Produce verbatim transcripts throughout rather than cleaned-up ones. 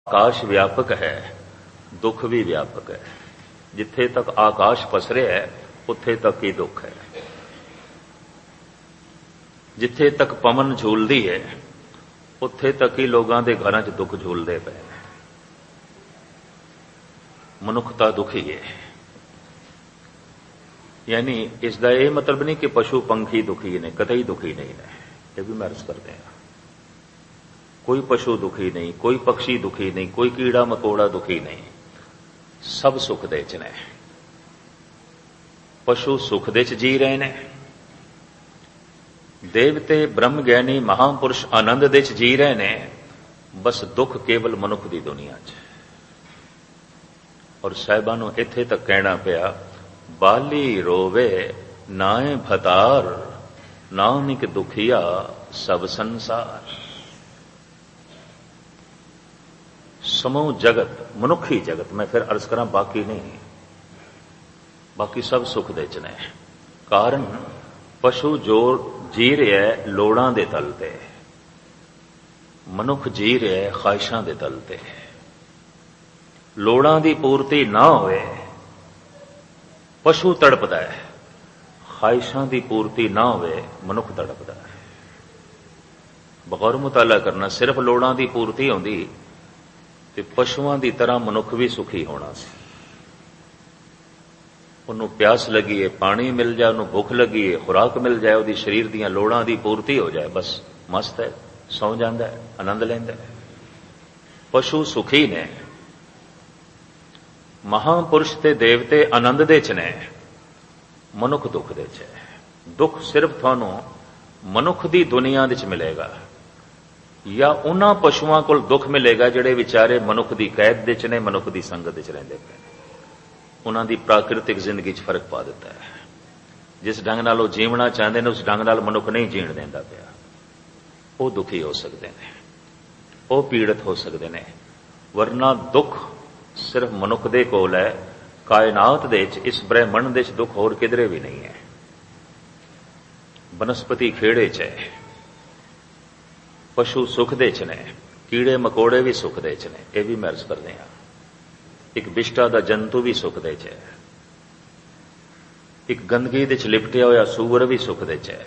आकाश व्यापक है, दुख भी व्यापक है। जिथे तक आकाश पसरिया है उत्थे तक ही दुख है। जिथे तक पवन झूलदी है उत्थे तक ही लोगों के घरां च दुख झूलदे पे। मनुखता दुखी है, यानी इसका यह मतलब नहीं कि पशु पंखी दुखी ने, कतई दुखी नहीं ने। यह भी महसूस करते हैं। कोई पशु दुखी नहीं, कोई पक्षी दुखी नहीं, कोई कीड़ा मकोड़ा दुखी नहीं, सब सुख दे च ने। पशु सुख दे च जी रहे ने, देवते ब्रह्म ज्ञानी महापुरुष आनंद दे च जी रहे ने। बस दुख केवल मनुख की दुनिया च। और साहिबां नूं इत्थे तक कहना पिया, बाली रोवे नाए भतार, नानक दुखिया सब संसार। समूह जगत, मनुखी जगत, मैं फिर अर्ज करा बाकी नहीं, बाकी सब सुख दे च ने। कारण पशु जो जी रहा है लोड़ां दे तल ते, मनुख जी रहा है ख्वाहिशां दे तल ते। लोड़ां दी पूर्ति ना होए पशु तड़पदा है, ख्वाहिशां दी पूर्ति ना होए मनुख तड़पदा है। बगौर मुताला करना, सिर्फ लोड़ां दी पूर्ति होंदी ते पशुआं दी तरह मनुख भी सुखी होना सी। उन्हों प्यास लगी है, पानी मिल जाए, उन्होंने भुख लगी है, खुराक मिल जाए, उसदी शरीर दीयां लोड़ां दी पूर्ति हो जाए, बस मस्त है, सौ जांदा है, आनंद लैंदा है। पशु सुखी ने, महापुरुष ते देवते आनंद दे च ने, मनुख दुख दे च है। दुख सिर्फ थानू मनुख दी दुनिया दे च मिलेगा, या उन्हां पशुआं कोल दुख मिलेगा जिहड़े विचारे मनुख दी कैद दे च ने, मनुख दी संगत दे च रहिंदे पे। उन्हां दी प्राकृतिक जिंदगी च फर्क पा दिता है। जिस ढंग नाल वो जीवना चाहते हैं उस ढंग नाल मनुख नहीं जीण देंदा पिया। वो दुखी हो सकते हैं, वो पीड़ित हो सकते हैं। वरना दुख सिर्फ मनुख दे कोल है, कायनात दे च, इस ब्रह्मंड दे च दुख होर किधरे भी नहीं है। बनस्पति खेड़े च है, पशु सुख दे च ने, कीड़े मकोड़े भी सुख दे च ने। यह भी महसूस करते हैं। एक विष्टा दा जंतु भी सुख दे च है, एक गंदगी दे च लिपटिया होया सूअर भी सुख दे च है।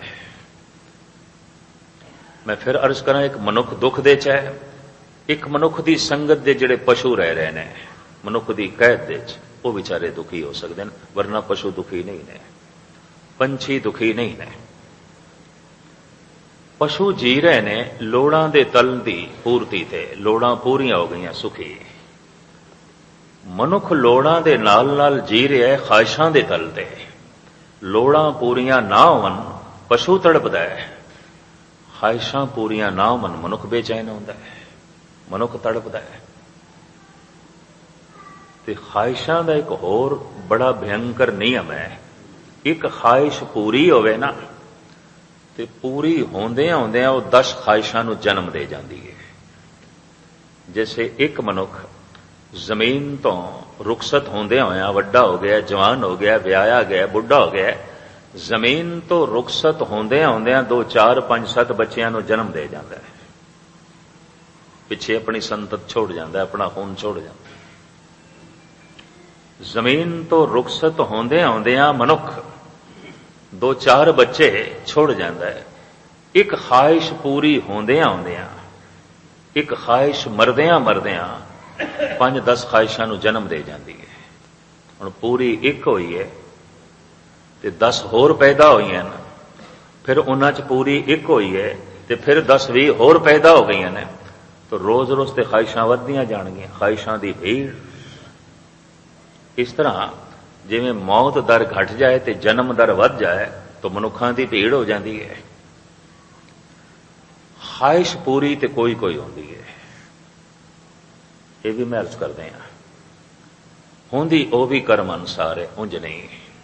मैं फिर अर्ज करा, एक मनुख दुख दे च है, एक मनुख दी संगत दे जिहड़े पशु रह रहे ने, मनुख दी कैद दे च, वो बेचारे दुखी हो सकते हैं। वरना पशु दुखी नहीं ने, पंछी दुखी नहीं ने। पशु जी रहे ने लोड़ां दे तल दी पूर्ति ते, लोड़ां पूरियां हो गईयां, सुखी। मनुख लोड़ां दे नाल नाल जी रहा है ख्वाहिशां दे तल ते। लोड़ां पूरियां ना होवन पशु तड़पदा है, ख्वाहिशां पूरियां ना होवन मनुख बेचैन होंदा है, मनुख तड़पदा है। ते ख्वाहिशां दा एक होर बड़ा भयंकर नियम है, एक ख्वाहिश पूरी होवे ना ते पूरी होंदियां होंदियां वो दस ख्वाहिशां नूं जन्म दे जांदी है। जैसे एक मनुख जमीन तो रुखसत होंदे होया वड्डा हो गया, जवान हो गया, विआया गया, बुढ़ा हो गया, जमीन तो रुखसत होंदे होंदे दो चार पांच सत्त बच्चियां नूं जन्म दे जांदा है। पिछे अपनी संतत छोड़ जांदा है, अपना खून छोड़ जांदा है। जमीन तो रुखसत होंदे होंदे मनुख दो चार बच्चे छोड़ जांदा है। एक ख्वाहिश पूरी होंदे होंदे एक ख्वाहिश मरदियां मरदियां पांच दस ख्वाहिशां नूं जन्म दे जाती है। हुण पूरी एक होई है ते दस होर पैदा होई हैं, फिर उन्हां च पूरी एक होई है ते फिर दस भी होर पैदा हो गई ने। तो रोज रोज ते ख्वाहिशां वधदियां जाणगियां, ख्वाहिशां दी भीड़। इस तरह जिवें मौत दर घट जाए ते जन्म दर वध जाए तो मनुखां दी भीड़ हो जाती है। ख्वाहिश पूरी ते कोई कोई होंदी है, ये भी महसूस करते हैं। होंदी वो भी कर्म अनुसार है, उंज नहीं।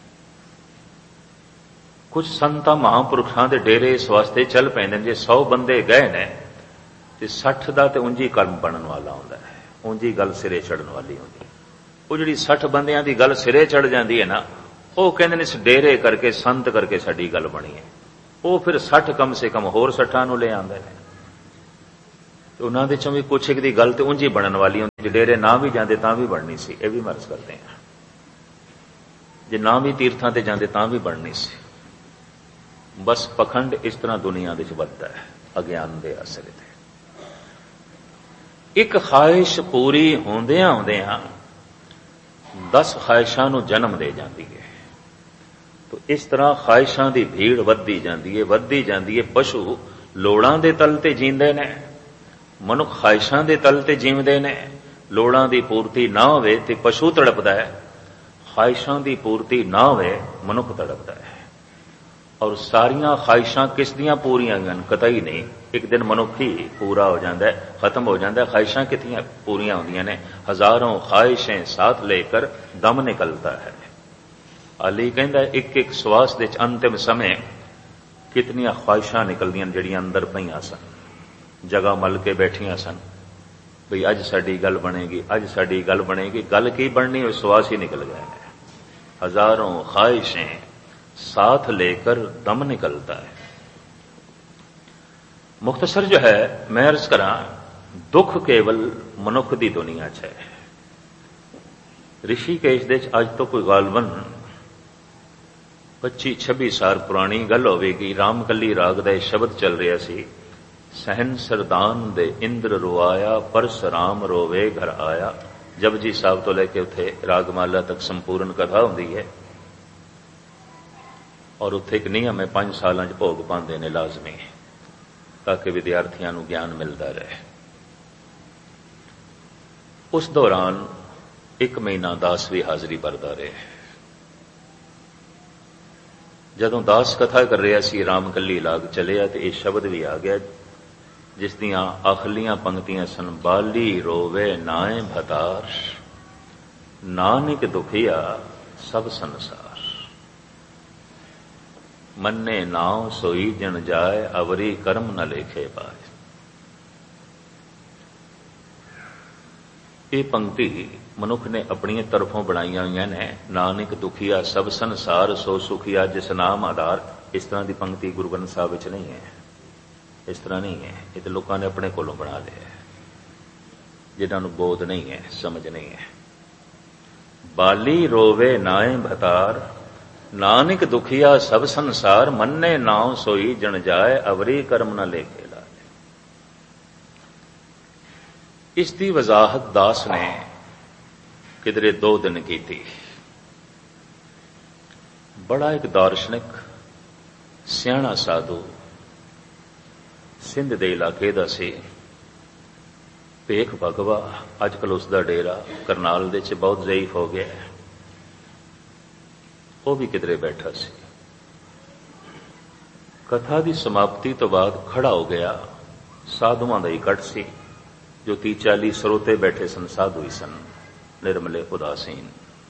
कुछ संतां महापुरुषां दे डेरे इस वास्ते चल पैंदे ने, जे सौ बंदे गए ने ते सठ दा ते उंजी कर्म बनन वाला होंदा है, उंजी गल सिरे चढ़न वाली होंदी। वो जिहड़ी सठ बंदियां दी गल सिरे चढ़ जाती है ना, वो कहंदे ने इस डेरे करके संत करके साडी गल बनी है। वो फिर सठ कम से कम होर सठां नूं ले आंदे ने। ਤੇ ਉਹਨਾਂ ਦੇ ਚੋਂ ਵੀ ਕੁਛ ਇੱਕ ਦੀ ਗੱਲ ਤੇ ਉਂਝ ਹੀ ਬਣਨ ਵਾਲੀ ਹੁੰਦੀ, ਜੇ ਡੇਰੇ ਨਾ ਵੀ ਜਾਂਦੇ ਤਾਂ ਵੀ ਬਣਨੀ ਸੀ। ਇਹ ਵੀ ਮਰਜ਼ ਕਰਦੇ ਆ, ਜੇ ਨਾ ਵੀ ਤੀਰਥਾਂ ਤੇ ਜਾਂਦੇ ਤਾਂ ਵੀ ਬਣਨੀ ਸੀ। ਬਸ ਪਖੰਡ ਇਸ ਤਰ੍ਹਾਂ ਦੁਨੀਆ ਦੇ ਵਿੱਚ ਵੱਧਦਾ ਹੈ ਅਗਿਆਨ ਦੇ ਆਸਰੇ ਤੇ। ਇੱਕ ਖਾਹਿਸ਼ ਪੂਰੀ ਹੁੰਦਿਆਂ ਹੁੰਦਿਆਂ ਦਸ ਖਾਹਿਸ਼ਾਂ ਨੂੰ ਜਨਮ ਦੇ ਜਾਂਦੀ ਹੈ। ਤੋ ਇਸ ਤਰ੍ਹਾਂ ਖਾਹਿਸ਼ਾਂ ਦੀ ਭੀੜ ਵੱਧਦੀ ਜਾਂਦੀ ਹੈ, ਵੱਧਦੀ ਜਾਂਦੀ ਹੈ। ਪਸ਼ੂ ਲੋੜਾਂ ਦੇ ਤਲ ਤੇ ਜੀਂਦੇ ਨੇ, ਮਨੁੱਖ ਖਾਹਿਸ਼ਾਂ ਦੇ ਤਲ ਤੇ ਜੀਵਦੇ ਨੇ। ਲੋੜਾਂ ਦੀ ਪੂਰਤੀ ਨਾ ਹੋਵੇ ਤੇ ਪਸ਼ੂ ਤੜਪਦਾ ਹੈ, ਖਾਹਿਸ਼ਾਂ ਦੀ ਪੂਰਤੀ ਨਾ ਹੋਵੇ ਮਨੁੱਖ ਤੜਪਦਾ ਹੈ। ਔਰ ਸਾਰੀਆਂ ਖਾਹਿਸ਼ਾਂ ਕਿਸ ਦੀਆਂ ਪੂਰੀਆਂ ਹੋਈਆਂ? ਕਤਈ ਨਹੀਂ। ਇੱਕ ਦਿਨ ਮਨੁੱਖ ਹੀ ਪੂਰਾ ਹੋ ਜਾਂਦਾ ਹੈ, ਖਤਮ ਹੋ ਜਾਂਦਾ ਹੈ। ਖਾਹਿਸ਼ਾਂ ਕਿਤਨੀਆਂ ਪੂਰੀਆਂ ਹੁੰਦੀਆਂ ਨੇ? ਹਜ਼ਾरों ਖਾਹਿਸ਼ें ਸਾਥ ਲੇਕਰ ਦਮ ਨਿਕਲਦਾ ਹੈ। ਅਲੀ ਕਹਿੰਦਾ ਇੱਕ ਇੱਕ ਸਵਾਸ ਦੇ ਅੰਤਿਮ ਸਮੇਂ ਕਿਤਨੀਆਂ ਖਾਹਿਸ਼ਾਂ ਨਿਕਲਦੀਆਂ ਜਿਹੜੀਆਂ ਅੰਦਰ ਪਈਆਂ ਸਨ, ਜਗ੍ਹਾ ਮਲ ਕੇ ਬੈਠੀਆਂ ਸਨ ਬਈ ਅੱਜ ਸਾਡੀ ਗੱਲ ਬਣੇਗੀ, ਅੱਜ ਸਾਡੀ ਗੱਲ ਬਣੇਗੀ। ਗੱਲ ਕੀ ਬਣਨੀ? ਉਹ ਸਵਾਸ ਹੀ ਨਿਕਲ ਗਏ ਨੇ। हजारों ख्वाहिशें साथ लेकर दम निकलता है। मुख्तसर जो है मैं अर्ज करा, दुख केवल मनुख की दुनिया च है। ऋषिकेश दे अज तो कोई गालबन पच्ची छब्बी साल पुरानी गल होवेगी। रामकली राग का शब्द चल रहा सी, सहन सरदान दे इंद्र रोआया, परसराम रोवे घर आया। जपजी साहब तो लैके उत्थे रागमाला तक संपूर्ण कथा होंदी है और उत्थे एक नियम है, पांच सालों च भोग पाते ने लाजमी, ताकि विद्यार्थियों को ज्ञान मिलता रहे। उस दौरान एक महीना दास भी हाजरी भरदा रहे। जदों दास कथा कर रहा सी, रामकली लाग चलिया तो यह शब्द भी आ गया जिस दियां आखिलियां पंक्तियां सन, बाली रोवे नाए भतार, नानक दुखिया सब संसार, मन्ने नाव सोई जन जाए, अवरी कर्म न लेखे पाए। ये पंक्ति मनुख ने अपनी तरफों बनाई हुई ने। नानक दुखिया सब संसार, सो सुखिया जिस नाम आधार। इस तरह की पंक्ति गुरु ग्रंथ साहब विच नहीं है, इस तरह नहीं है। ये तो लोगों ने अपने कोलों बना लिया है, जिन्होंने बोध नहीं है, समझ नहीं है। बाली रोवे नाए भतार, नानक दुखिया सब संसार, मन्ने नाव सोई जन जाए, अवरी कर्म न लेके लाए। इसकी वजाहत दास ने किधरे दो दिन की थी। बड़ा एक दार्शनिक सियाणा साधु सिंध के इलाके का सी, भेख भगवा। अजकल उसका डेरा करनाल दे च बहुत ज़ईफ हो गया है। वह भी किधरे बैठा सी। कथा की समाप्ति तो बाद खड़ा हो गया। साधुआं दा इकट्ठ सी, जो ती चाली सरोते बैठे सन, साधु ही सन, निर्मले उदासीन।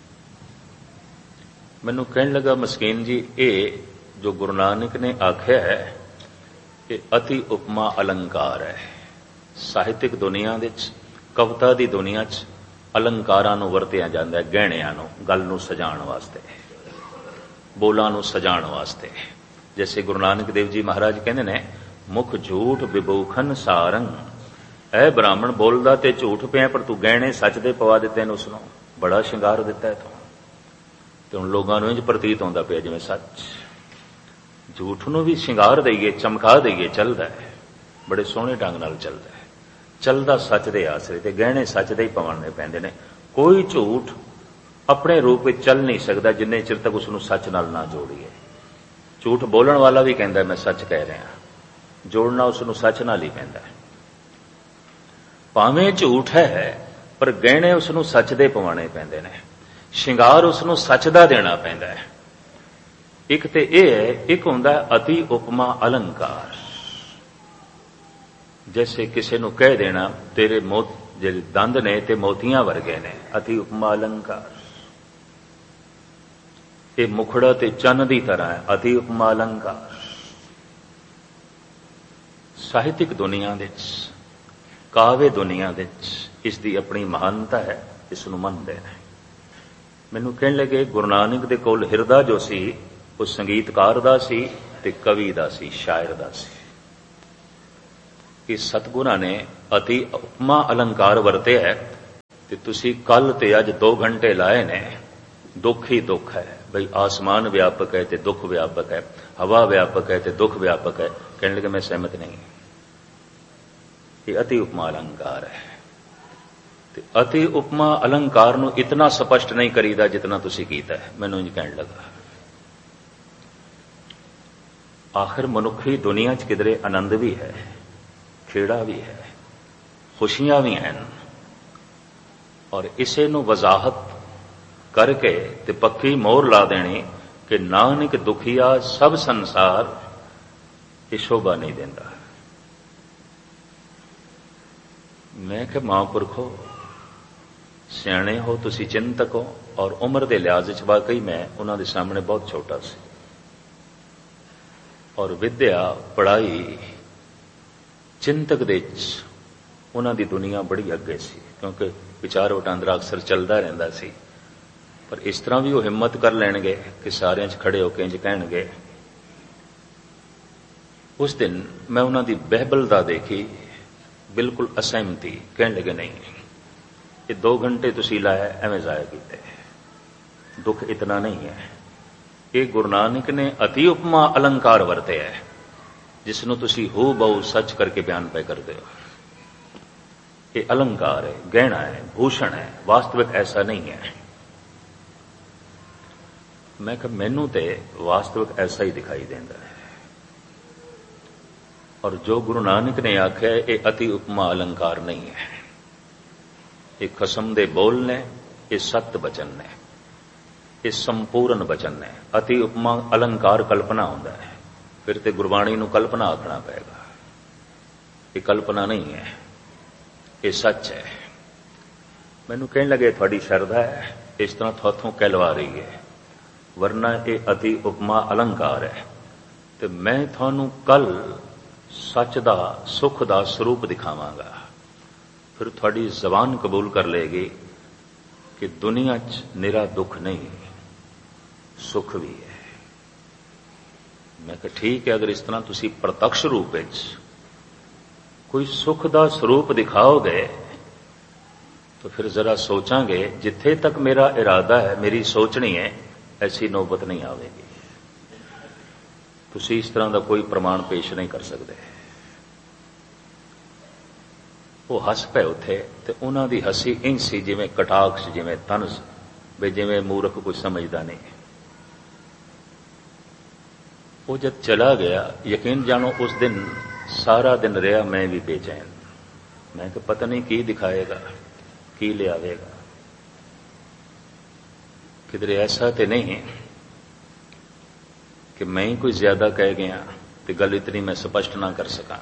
मैनू कहन लगा, मस्कीन जी, ये जो गुरु नानक ने आख्या है कि अति उपमा अलंकार है। ਸਾਹਿਤਿਕ ਦੁਨੀਆ ਵਿੱਚ, ਕਵਿਤਾ ਦੀ ਦੁਨੀਆ 'ਚ ਅਲੰਕਾਰਾਂ ਨੂੰ ਵਰਤਿਆ ਜਾਂਦਾ ਹੈ, ਗਹਿਣਿਆਂ ਨੂੰ, ਗੱਲ ਨੂੰ ਸਜਾਉਣ ਵਾਸਤੇ, ਬੋਲਾਂ ਨੂੰ ਸਜਾਉਣ ਵਾਸਤੇ। ਜੈਸੇ ਗੁਰੂ ਨਾਨਕ ਦੇਵ ਜੀ ਮਹਾਰਾਜ ਕਹਿੰਦੇ ਨੇ, ਮੁਖ ਝੂਠ ਵਿਭੂਖਨ ਸਾਰੰਗ। ਐ ਬ੍ਰਾਹਮਣ ਬੋਲਦਾ ਤੇ ਝੂਠ ਪਿਆ, ਪਰ ਤੂੰ ਗਹਿਣੇ ਸੱਚ ਦੇ ਪਵਾ ਦਿੱਤੇ ਨੇ, ਉਸਨੂੰ ਬੜਾ ਸ਼ਿੰਗਾਰ ਦਿੱਤਾ ਹੈ ਤੂੰ। ਤੇ ਹੁਣ ਲੋਕਾਂ ਨੂੰ ਇੰਝ ਪ੍ਰਤੀਤ ਹੁੰਦਾ ਪਿਆ ਜਿਵੇਂ ਸੱਚ। ਝੂਠ ਨੂੰ ਵੀ ਸ਼ਿੰਗਾਰ ਦਈਏ, ਚਮਕਾ ਦਈਏ, ਚੱਲਦਾ ਹੈ, ਬੜੇ ਸੋਹਣੇ ਢੰਗ ਨਾਲ ਚੱਲਦਾ ਹੈ। ਚੱਲਦਾ ਸੱਚ ਦੇ ਆਸਰੇ ਤੇ ਗਹਿਣੇ ਸੱਚ ਦੇ ਹੀ ਪਵਾਉਣੇ ਪੈਂਦੇ ਨੇ। ਕੋਈ ਝੂਠ ਆਪਣੇ ਰੂਪ ਵਿੱਚ ਚੱਲ ਨਹੀਂ ਸਕਦਾ ਜਿੰਨੇ ਚਿਰ ਤੱਕ ਉਸ ਨੂੰ ਸੱਚ ਨਾਲ ਨਾ ਜੋੜੀਏ। ਝੂਠ ਬੋਲਣ ਵਾਲਾ ਵੀ ਕਹਿੰਦਾ ਮੈਂ ਸੱਚ ਕਹਿ ਰਿਹਾ, ਜੋੜਨਾ ਉਸ ਨੂੰ ਸੱਚ ਨਾਲ ਹੀ ਪੈਂਦਾ ਹੈ। ਭਾਵੇਂ ਝੂਠ ਹੈ ਪਰ ਗਹਿਣੇ ਉਸ ਨੂੰ ਸੱਚ ਦੇ ਪਵਾਉਣੇ ਪੈਂਦੇ ਨੇ, ਸ਼ਿੰਗਾਰ ਉਸ ਨੂੰ ਸੱਚ ਦਾ ਦੇਣਾ ਪੈਂਦਾ ਹੈ। ਇੱਕ ਤੇ ਇਹ ਹੈ, ਇੱਕ ਹੁੰਦਾ ਅਤੀ ਉਪਮਾ ਅਲੰਕਾਰ। जैसे किसी ਨੂੰ ਕਹਿ देना तेरे ਮੋਤ ਜਿਹੜੇ ਦੰਦ ਨੇ ਤੇ ਮੋਤੀਆਂ ਵਰਗੇ ਨੇ, ਅਤੀ ਉਪਮਾ ਅਲੰਕਾਰ। ਇਹ ਮੁਖੜਾ ਤੇ ਚੰਨ ਦੀ ਤਰ੍ਹਾਂ ਹੈ, ਅਤੀ ਉਪਮਾ ਅਲੰਕਾਰ। ਸਾਹਿਤਿਕ ਦੁਨੀਆ ਵਿੱਚ, ਕਾਵਿ ਦੁਨੀਆ ਵਿੱਚ ਇਸ ਦੀ ਆਪਣੀ ਮਹਾਨਤਾ ਹੈ, ਇਸ ਨੂੰ ਮੰਨਦੇ ਨੇ। ਮੈਨੂੰ ਕਹਿਣ ਲੱਗੇ, ਗੁਰੂ ਨਾਨਕ ਦੇ ਕੋਲ ਹਿਰਦਾ ਜੋ ਸੀ ਉਹ ਸੰਗੀਤਕਾਰ ਦਾ ਸੀ ਤੇ ਕਵੀ ਦਾ ਸੀ, ਸ਼ਾਇਰ ਦਾ ਸੀ। कि सतगुरां ने अति उपमा अलंकार वरते है ते तुसी कल ते अज दो घंटे लाए ने दुख ही दुख है। बई आसमान व्यापक है ते दुख व्यापक है, हवा व्यापक है ते दुख व्यापक है। कहने लगे मैं सहमत नहीं, ये अति उपमा अलंकार है। ते अति उपमा अलंकार नूं इतना स्पष्ट नहीं करीदा जितना तुसी कीता है। मैनूं इंज कहण लगा, आखिर मनुखी दुनिया च किधरे आनंद भी है, खेड़ा भी है, खुशियां भी हैं, और इसे नूं वजाहत करके ते पक्की मोहर ला देनी कि नानक दुखिया सब संसार ये शोभा नहीं देंदा। मैं कि महापुरखो सियाणे हो, तुसी चिंतक हो, और उम्र के लिहाज च वाकई मैं उन्हां दे सामने बहुत छोटा सी, और विद्या पढ़ाई चिंतक दे उन्हां दी दुनिया बड़ी अगे सी, क्योंकि विचार वटांदरा अक्सर चलदा रहिंदा सी। पर इस तरह भी वो हिम्मत कर लैणगे कि सारियां च खड़े होके इंज कहणगे। उस दिन मैं उन्हां दी बहबलता देखी, बिल्कुल असहमति। कहण लगे नहीं, ये दो घंटे तुसी लाया एवं जाया कीते, दुख इतना नहीं है। ये गुरु नानक ने अति उपमा अलंकार वरते है, जिसनों तुसी हू बहु सच करके बयान पे करते हो। ये अलंकार है, गहना है, भूषण है, वास्तविक ऐसा नहीं है। मैं कहा मैनू ते वास्तविक ऐसा ही दिखाई देता है, और जो गुरु नानक ने आख्या ये अति उपमा अलंकार नहीं है। ये खसम दे बोल ने, ये सत्य बचन ने, ये संपूर्ण बचन ने। अति उपमा अलंकार कल्पना होता है, फिर तो गुरबाणी नूं कल्पना आखना पएगा। ये कल्पना नहीं है, ये सच है। मैनू कहने लगे थोड़ी शरधा है, इस तरह थोथों कहलवा रही है, वरना ये अति उपमा अलंकार है। तो मैं थानू कल सच दा सुख दा स्वरूप दिखावांगा, फिर थोड़ी जबान कबूल कर लेगी कि दुनिया च निरा दुख नहीं, सुख भी है। मैं कहा ठीक है, अगर इस तरह तुसी प्रत्यक्ष रूप में कोई सुख दा स्वरूप दिखाओगे तो फिर जरा सोचांगे, जिथे तक मेरा इरादा है, मेरी सोचनी है, ऐसी नौबत नहीं आवेगी। तुसी इस तरह का कोई प्रमाण पेश नहीं कर सकते। वो हस पे उथे, ते उन्हां दी हसी इंज सी जिवें कटाक्ष, जिवें तनस, बे जिवें मूर्ख कुछ समझदा नहीं। वो जब चला गया, यकीन जानो उस दिन सारा दिन रहा मैं भी बेचैन। मैं तो पता नहीं की दिखाएगा, की ले आवेगा। किधरे ऐसा तो नहीं कि मैं ही कोई ज्यादा कह गया तो गल इतनी मैं स्पष्ट ना कर सका।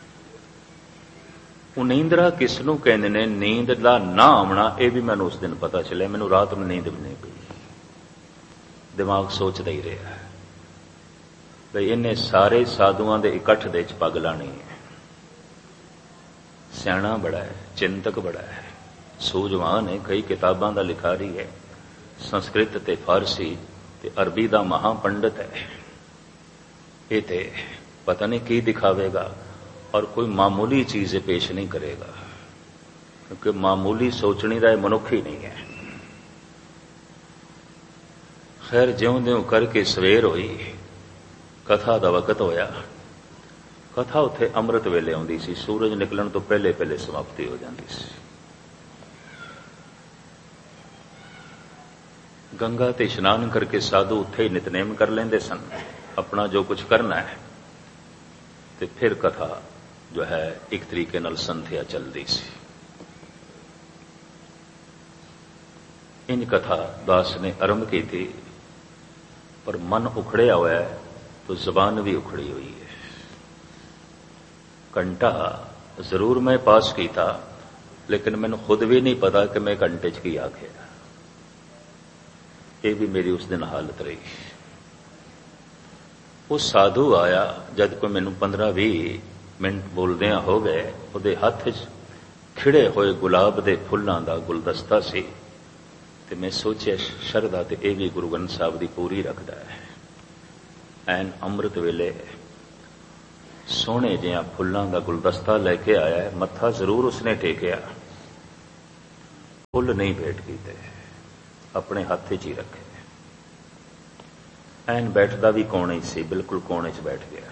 उनींद्रा किसनू कहते ने, नींद का ना आना, यह भी मैनू उस दिन पता चलिया। मैनू रात में नींद भी नहीं पई, दिमाग सोचता ही रहा भाई इन्हें सारे साधुआं दे इकट्ठ दे च पग लानी है। सियाणा बड़ा है, चिंतक बड़ा है, सूझवान है, कई किताबां दा लिखारी है, संस्कृत ते फारसी ते अरबी दा महापंडित है। ये ते पता नहीं की दिखावेगा, और कोई मामूली चीजें पेश नहीं करेगा, क्योंकि मामूली सोचने का मनुख ही नहीं है। खैर ज्यों ज्यों करके सवेर हुई, कथा का वकत होया। कथा उत्थे अमृत वेले आउंदी सी, सूरज निकलण तो पहले पहले समाप्ति हो जाती सी। गंगा ते इशनान करके साधु उत्थे ही नितनेम कर लेंदे सन, अपना जो कुछ करना है, ते फिर कथा जो है एक तरीके नाल संध्या चलदी सी। इंज कथा दास ने आरंभ की थी, पर मन उखड़िया हुआ है तो जबान भी उखड़ी हुई है। घंटा जरूर मैं पास किया, लेकिन मैंने खुद भी नहीं पता कि मैं घंटे च की आखिया। ये भी मेरी उस दिन हालत रही। वो साधु आया, जब कोई मैनू पंद्रह भी मिनट बोलदियां हो गए, उहदे हथ च खिड़े हुए गुलाब के फुल्लां दा गुलदस्ता सी, ते मैं सोचिया शरधा ते यह भी गुरु ग्रंथ साहब की पूरी रखता है। ऐन अमृत वेले सोहणे जिहा फुल्लां दा गुलदस्ता लैके आया है, मत्था जरूर उसने टेकिया, फुल नहीं भेंट कीते, अपने हत्थ च ही रखे। ਐਨ बैठदा भी कोने सी, बिल्कुल कोने च बैठ गया।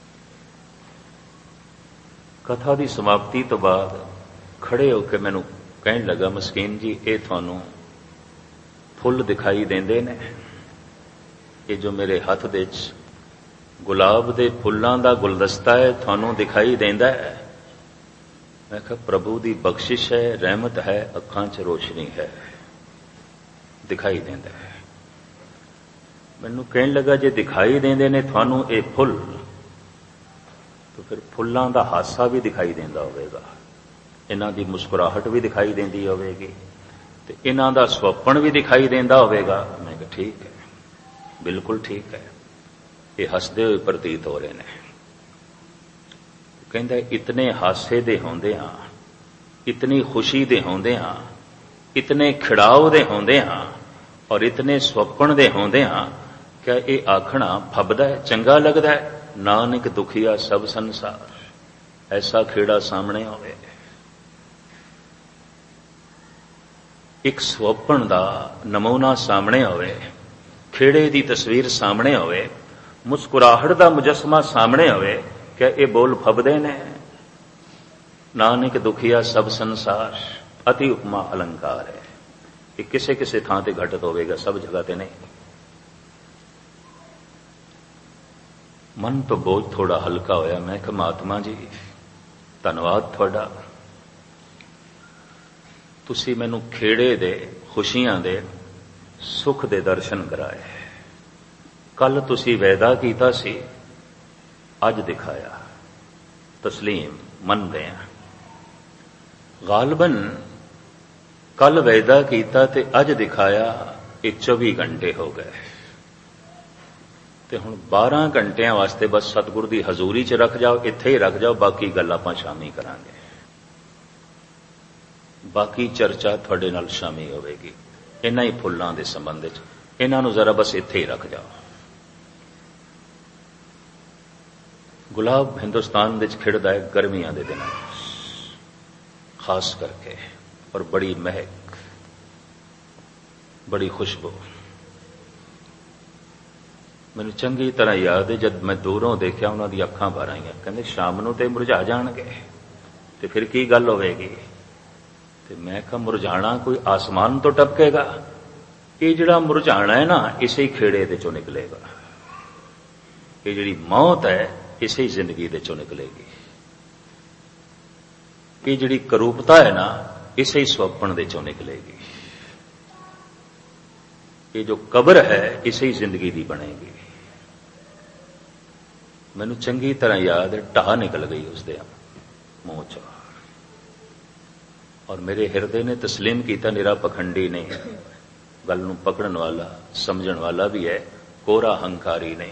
कथा की समाप्ति तो बाद खड़े होकर मैनू कहन लगा, मस्कीन जी ये थानू फुल दिखाई देंदे ने, ये जो मेरे हथ दे गुलाब दे फुल्लां दा गुलदस्ता है थानू दिखाई देंदा है? मैं कहा प्रभु दी बख्शिश है, रहमत है, अखां च रोशनी है, दिखाई देंदा है। मैनू कहन लगा जे दिखाई देंदे ने थानू ये फुल, तो फिर फुल्लां दा हासा भी दिखाई देंदा होवेगा, इन्हां दी मुस्कुराहट भी दिखाई देंदी होवेगी, ते इन्हां दा स्वप्न भी दिखाई देंदा होवेगा। मैं कहा ठीक है, बिल्कुल ठीक है, ये हसदे हुए प्रतीत हो रहे हैं। कहंदा इतने हासे दे होंदियां, इतनी खुशी दे होंदियां, इतने खिड़ाव दे होंदियां और इतने स्वप्न दे होंदियां, क्या ये आखना फबदा है, चंगा लगदा है? नानक दुखिया सब संसार, ऐसा खेड़ा सामने आवे, एक स्वप्न दा नमूना सामने आवे, खेड़े दी तस्वीर सामने आवे, मुस्कुराहट दा मुजस्मा सामने आवे, क्या ये बोल फबदे ने? नानक दुखिया सब संसार अति उपमा अलंकार है, ये किसे किसे थां ते घटित होवेगा, सब जगह ते नहीं। मन तो बोझ थोड़ा हल्का होया। मैं कहा महात्मा जी धन्नवाद थोड़ा, तुसी मैनू खेड़े दे, खुशियां दे, सुख दे दर्शन कराए। कल तुसी वैदा कीता सी, अज दिखाया, तस्लीम मनदे हैं। गालबन कल वैदा कीता ते अज दिखाया, ये चौबी घंटे हो गए, ते हुण बारह घंटिया वास्ते बस सतगुर दी हजूरी च रख जाओ, इत्थे ही रख जाओ, बाकी गल आपां शामी करांगे, बाकी चर्चा तुहाडे नाल शामी होवेगी। इन्हां ही फुल्लां दे संबंध च इन्हां नूं जरा बस इत्थे ही रख जाओ। गुलाब हिंदुस्तान विच खिड़दा है गर्मियां दे दिनां खास करके, और बड़ी महक, बड़ी खुशबू। मैनूं चंगी तरह याद है जब मैं दूरों देखिया उन्हां दी अखां भर आईयां, कहंदे शाम नूं ते मुरझा जाणगे ते फिर की गल होवेगी? ते मैं कहा मुरझाना कोई आसमान तो टपकेगा, ये जिहड़ा मुरझाना है ना इसे ही खेड़े दे चों निकलेगा, ये जिहड़ी मौत है इसे ही जिंदगी दे चों निकलेगी, ये जिहड़ी करूपता है ना इसे ही स्वप्न दे चों निकलेगी, ये जो कब्र है इसे ही जिंदगी दी बनेगी। मैनू चंगी तरह याद है ढाह निकल गई उसदे मूंह चों, और मेरे हिरदे ने तस्लीम किया निरा पखंडी नहीं, गल नूं पकड़न वाला समझण वाला भी है, कोरा हंकारी नहीं।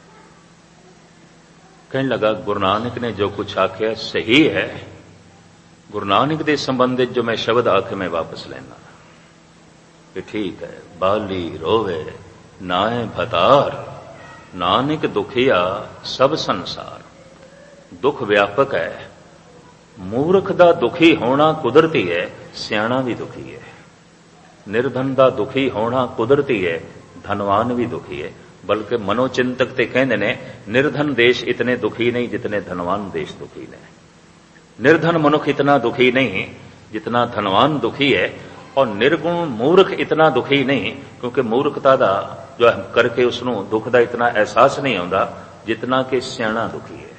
कहने लगा गुरु नानक ने जो कुछ आख्या सही है, गुरु नानक दे संबंधित जो मैं शब्द आके मैं वापस लेना कि ठीक है। बाली रोवे नाए भतार, नानक दुखिया सब संसार। दुख व्यापक है, मूर्ख दा दुखी होना कुदरती है, सियाणा भी दुखी है। निर्धन दा दुखी होना कुदरती है, धनवान भी दुखी है। बल्कि मनोचिंतक ते कहंदे ने निर्धन देश इतने दुखी नहीं जितने धनवान देश दुखी ने। निर्धन मनुख इतना दुखी नहीं जितना धनवान दुखी है, और निर्गुण मूर्ख इतना दुखी नहीं, क्योंकि मूर्खता दा जो करके उसनों दुख दा इतना एहसास नहीं होता जितना कि सियाणा दुखी है,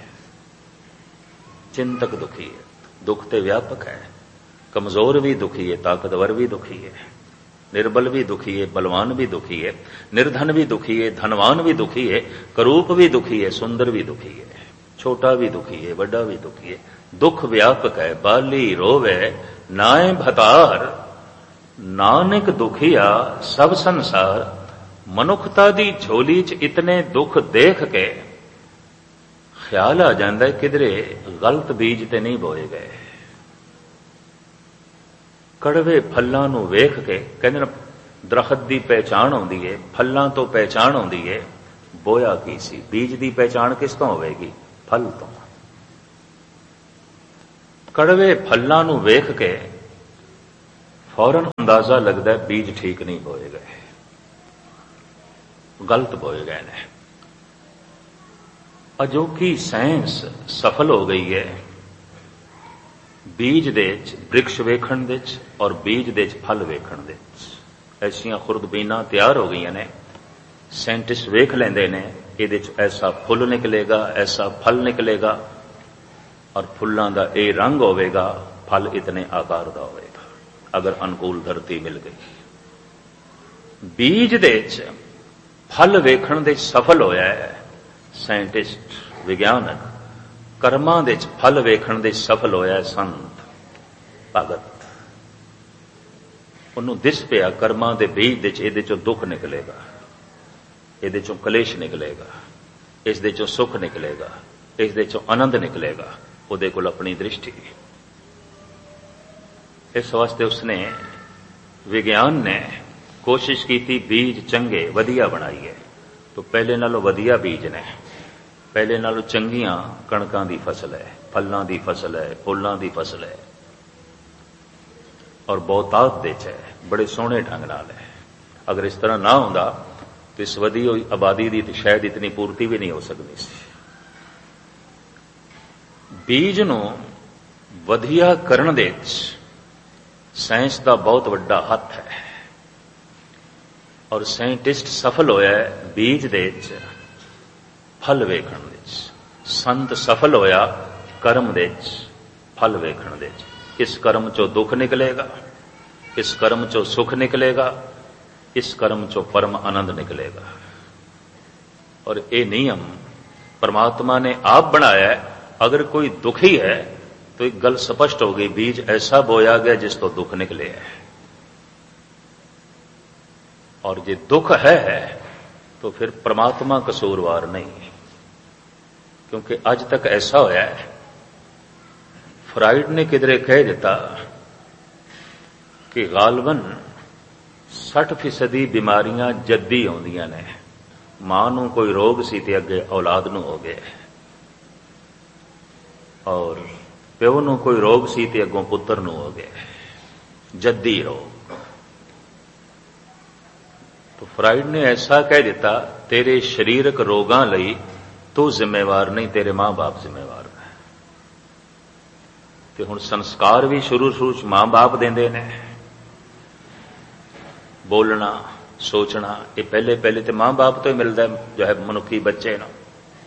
चिंतक दुखी है। दुख ते व्यापक है, कमजोर भी दुखी है, ताकतवर भी दुखी है, निर्बल भी दुखी है, बलवान भी दुखी है, निर्धन भी दुखी है, धनवान भी दुखी है, करूप भी दुखी है, सुंदर भी दुखी है, छोटा भी दुखी है, बड़ा भी दुखी है। दुख व्यापक है। बाली रोवे नाए भतार, नानक दुखिया सब संसार। मनुखता दी झोली च इतने दुख देख के ख्याल आ जाता है किधरे गलत बीज ते नहीं बोए गए। कड़वे फलों नूं वेख के कहंदे दरखत की पहचान आउंदी है, फलों तो पहचान आउंदी है, बोया की सी, बीज की पहचान किस तो होवेगी? फल तो। कड़वे फलों ਨੂੰ ਵੇਖ ਕੇ फौरन अंदाजा लगता है बीज ठीक नहीं बोए गए, गलत बोए गए ने। अजोकी साइंस सफल हो गई है बीज दे वृक्ष वेखण दे और बीज दे फल वेखण दे। ऐसियां खुर्दबीना तैयार हो गई ने, साइंटिस्ट वेख लेंदे ने इहदे च ऐसा फुल निकलेगा, ऐसा फल निकलेगा और फुल्लां दा ये रंग होवेगा, फल इतने आकार दा होवेगा अगर अनुकूल धरती मिल गई। बीज दे च फल वेखण दे सफल होया है साइंटिस्ट विज्ञानक, कर्मां दे च फल वेखण दे सफल होया है संत भगत। उन्होंने दिस पिया कर्मां दे बीज दे च इहदे चों दुख निकलेगा, इहदे चों कलेश निकलेगा, इस दे चों सुख निकलेगा, इस दे चों आनंद निकलेगा। उहदे कोल अपनी दृष्टि, इस वास्ते उसने विज्ञान ने कोशिश की थी बीज चंगे वधिया बनाइए। तो पहले नालों वधिया बीज ने, पहले नालों चंगियां कणकां दी फसल है, फलों की फसल है, फुलों की फसल है और बहुतात दे च है, बड़े सोहने ढंग नाल है। अगर इस तरह ना होंदा तो इस वधी हुई आबादी की तो शायद इतनी पूर्ति भी नहीं हो सकती सी। बीज नूं वधिया करन दे साइंस का बहुत बड़ा हथ है और साइंटिस्ट सफल होया है बीज दे फल वेखण दे। संत सफल होया कर्म दे फल वेखण दे। इस कर्म चो दुख निकलेगा, इस कर्म चो सुख निकलेगा, इस कर्म चो परम आनंद निकलेगा। और ये नियम परमात्मा ने आप बनाया है। अगर कोई दुखी है तो एक गल स्पष्ट हो गई, बीज ऐसा बोया गया जिस तो दुख निकले है। और जे दुख है तो फिर परमात्मा कसूरवार नहीं, क्योंकि आज तक ऐसा होया है। फ्राइड ने किधरे कह दिता कि गालबन साठ फीसदी बीमारियां जद्दी आउंदियां ने। मां नूं कोई रोग सी ते अगे औलाद नूं हो गया, और प्यो नूं कोई रोग सी ते अगों पुत्र नूं हो गया, जद्दी रोग। तो फ्राइड ने ऐसा कह दिता, तेरे शरीरक रोगां लई तू जिम्मेवार नहीं, तेरे मां बाप जिम्मेवार है। ते हुण संस्कार भी शुरू शुरू च मां बाप देंदे ने। बोलना सोचना ये पहले पहले तो मां बाप तो ही मिलता है, जो है मनुखी बच्चे ना।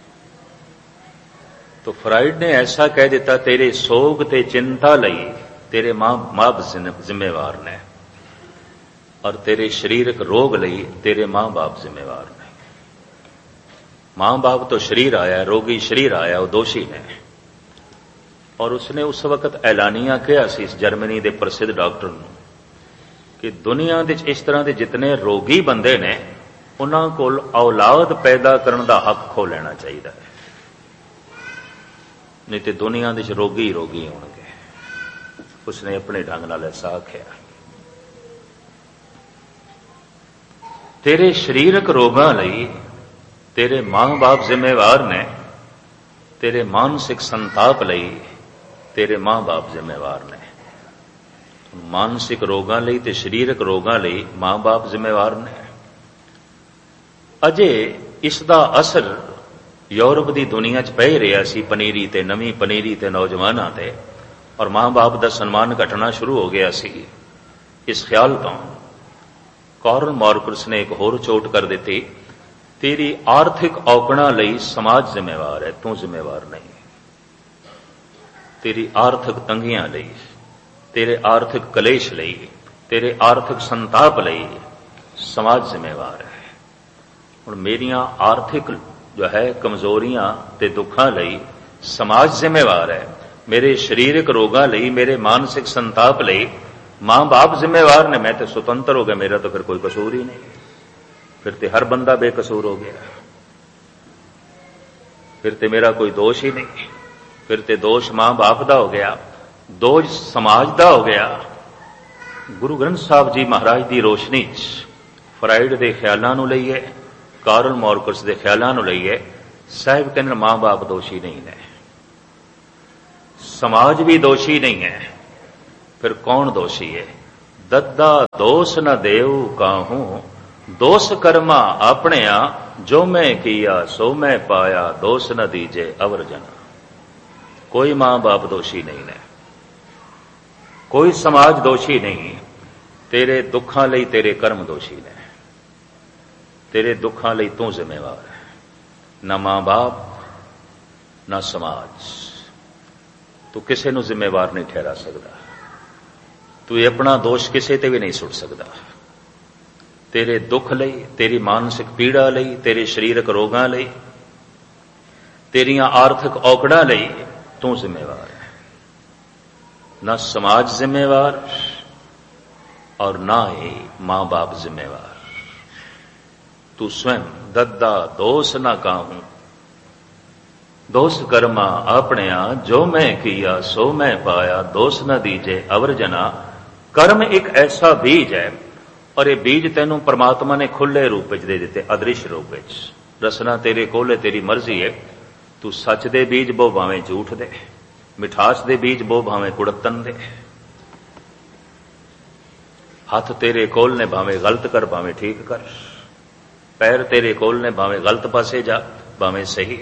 तो फ्राइड ने ऐसा कह दिता, तेरे सोग ते चिंता लई तेरे मां बाप जिम्मेवार ने, और तेरे शरीरक रोग लई तेरे मां बाप जिम्मेवार ने। मां बाप तो शरीर आया, रोगी शरीर आया, वो दोषी ने। और उसने उस वक्त ऐलानिया कहा सी इस जर्मनी के प्रसिद्ध डॉक्टर नूं कि दुनिया दे इस तरह के जितने रोगी बंदे ने उन्हां कोल औलाद पैदा करने का हक खो लेना चाहिए है, नहीं तो दुनिया दे रोगी रोगी होणगे। उसने अपने ढंग नाल ऐसा आख्या। तेरे शरीरक रोगां लई तेरे मां बाप जिम्मेवार ने, तेरे मानसिक संताप लई तेरे मां बाप जिम्मेवार ने। मानसिक रोगां लई ते शरीरक रोगां लई मां बाप जिम्मेवार ने। अजे इसका असर यूरोप की दुनिया च पै रहा सी, पनीरी ते नवी पनीरी ते नौजवानों ते, और मां बाप का सन्मान घटना शुरू हो गया सी। इस ख्याल तो कार्ल मार्क्स ने एक होर चोट कर दी, तेरी आर्थिक औकड़ा लई समाज जिम्मेवार है, तू जिम्मेवार नहीं। तेरी आर्थिक तंगियां लई, तेरे आर्थिक कलेश लई, तेरे आर्थिक संताप लई समाज जिम्मेवार है। और मेरिया आर्थिक जो है कमजोरियां ते दुखा लई समाज जिम्मेवार है। मेरे शरीरक रोगां लई, मेरे मानसिक संताप लई मां बाप जिम्मेवार ने। मैं तो स्वतंत्र हो गया, मेरा तो फिर कोई कसूर ही नहीं, फिर तो हर बंदा बेकसूर हो गया, फिर तो मेरा कोई दोष ही नहीं, फिर तो दोष मां बाप दा हो गया, दोष समाज दा हो गया। गुरु ग्रंथ साहब जी महाराज की रोशनी च फ्राइड के ख्यालों नूं लईए, कार्ल मार्क्स के ख्यालों नूं लईए, साहिब कहने मां बाप दोषी नहीं ने। समाज भी दोषी नहीं है, फिर कौन दोषी है? दद्दा दोष न देव काहूं, दोष कर्मा अपने आ, जो मैं किया सो मैं पाया, दोष न दीजे अवर जना। कोई मां बाप दोषी नहीं ने, कोई समाज दोषी नहीं, तेरे दुखां लई तेरे कर्म दोषी ने। तेरे दुखां लई तू जिम्मेवार है, ना मां बाप ना समाज। तू किसी नूं जिम्मेवार नहीं ठहरा सकदा, तू अपना दोष किसी ते भी नहीं सुट सकदा। तेरे दुख लई, तेरी मानसिक पीड़ा लई, तेरे शरीरक रोगां लई, तेरियां आर्थिक औकड़ां लई तू जिम्मेवार है। ना समाज जिम्मेवार और ना ही मां बाप जिम्मेवार। तू स्वयं दद्दा दोष ना काहूं, दोष कर्मा अपने आ, जो मैं किया सो मैं पाया, दोष न दीजे अवर जना। कर्म एक ऐसा बीज है, और ये बीज तेनों परमात्मा ने खुले रूप में दे दिते, अदृश्य रूप में। रसना तेरे कोल है, तेरी मर्जी है। तू सच दे बीज बो भावें झूठ दे, मिठास दे बीज बो भावें कुड़तन दे। हाथ तेरे कोल ने भावें गलत कर भावें ठीक कर, पैर तेरे कोल ने भावें गलत पासे जा भावें सही।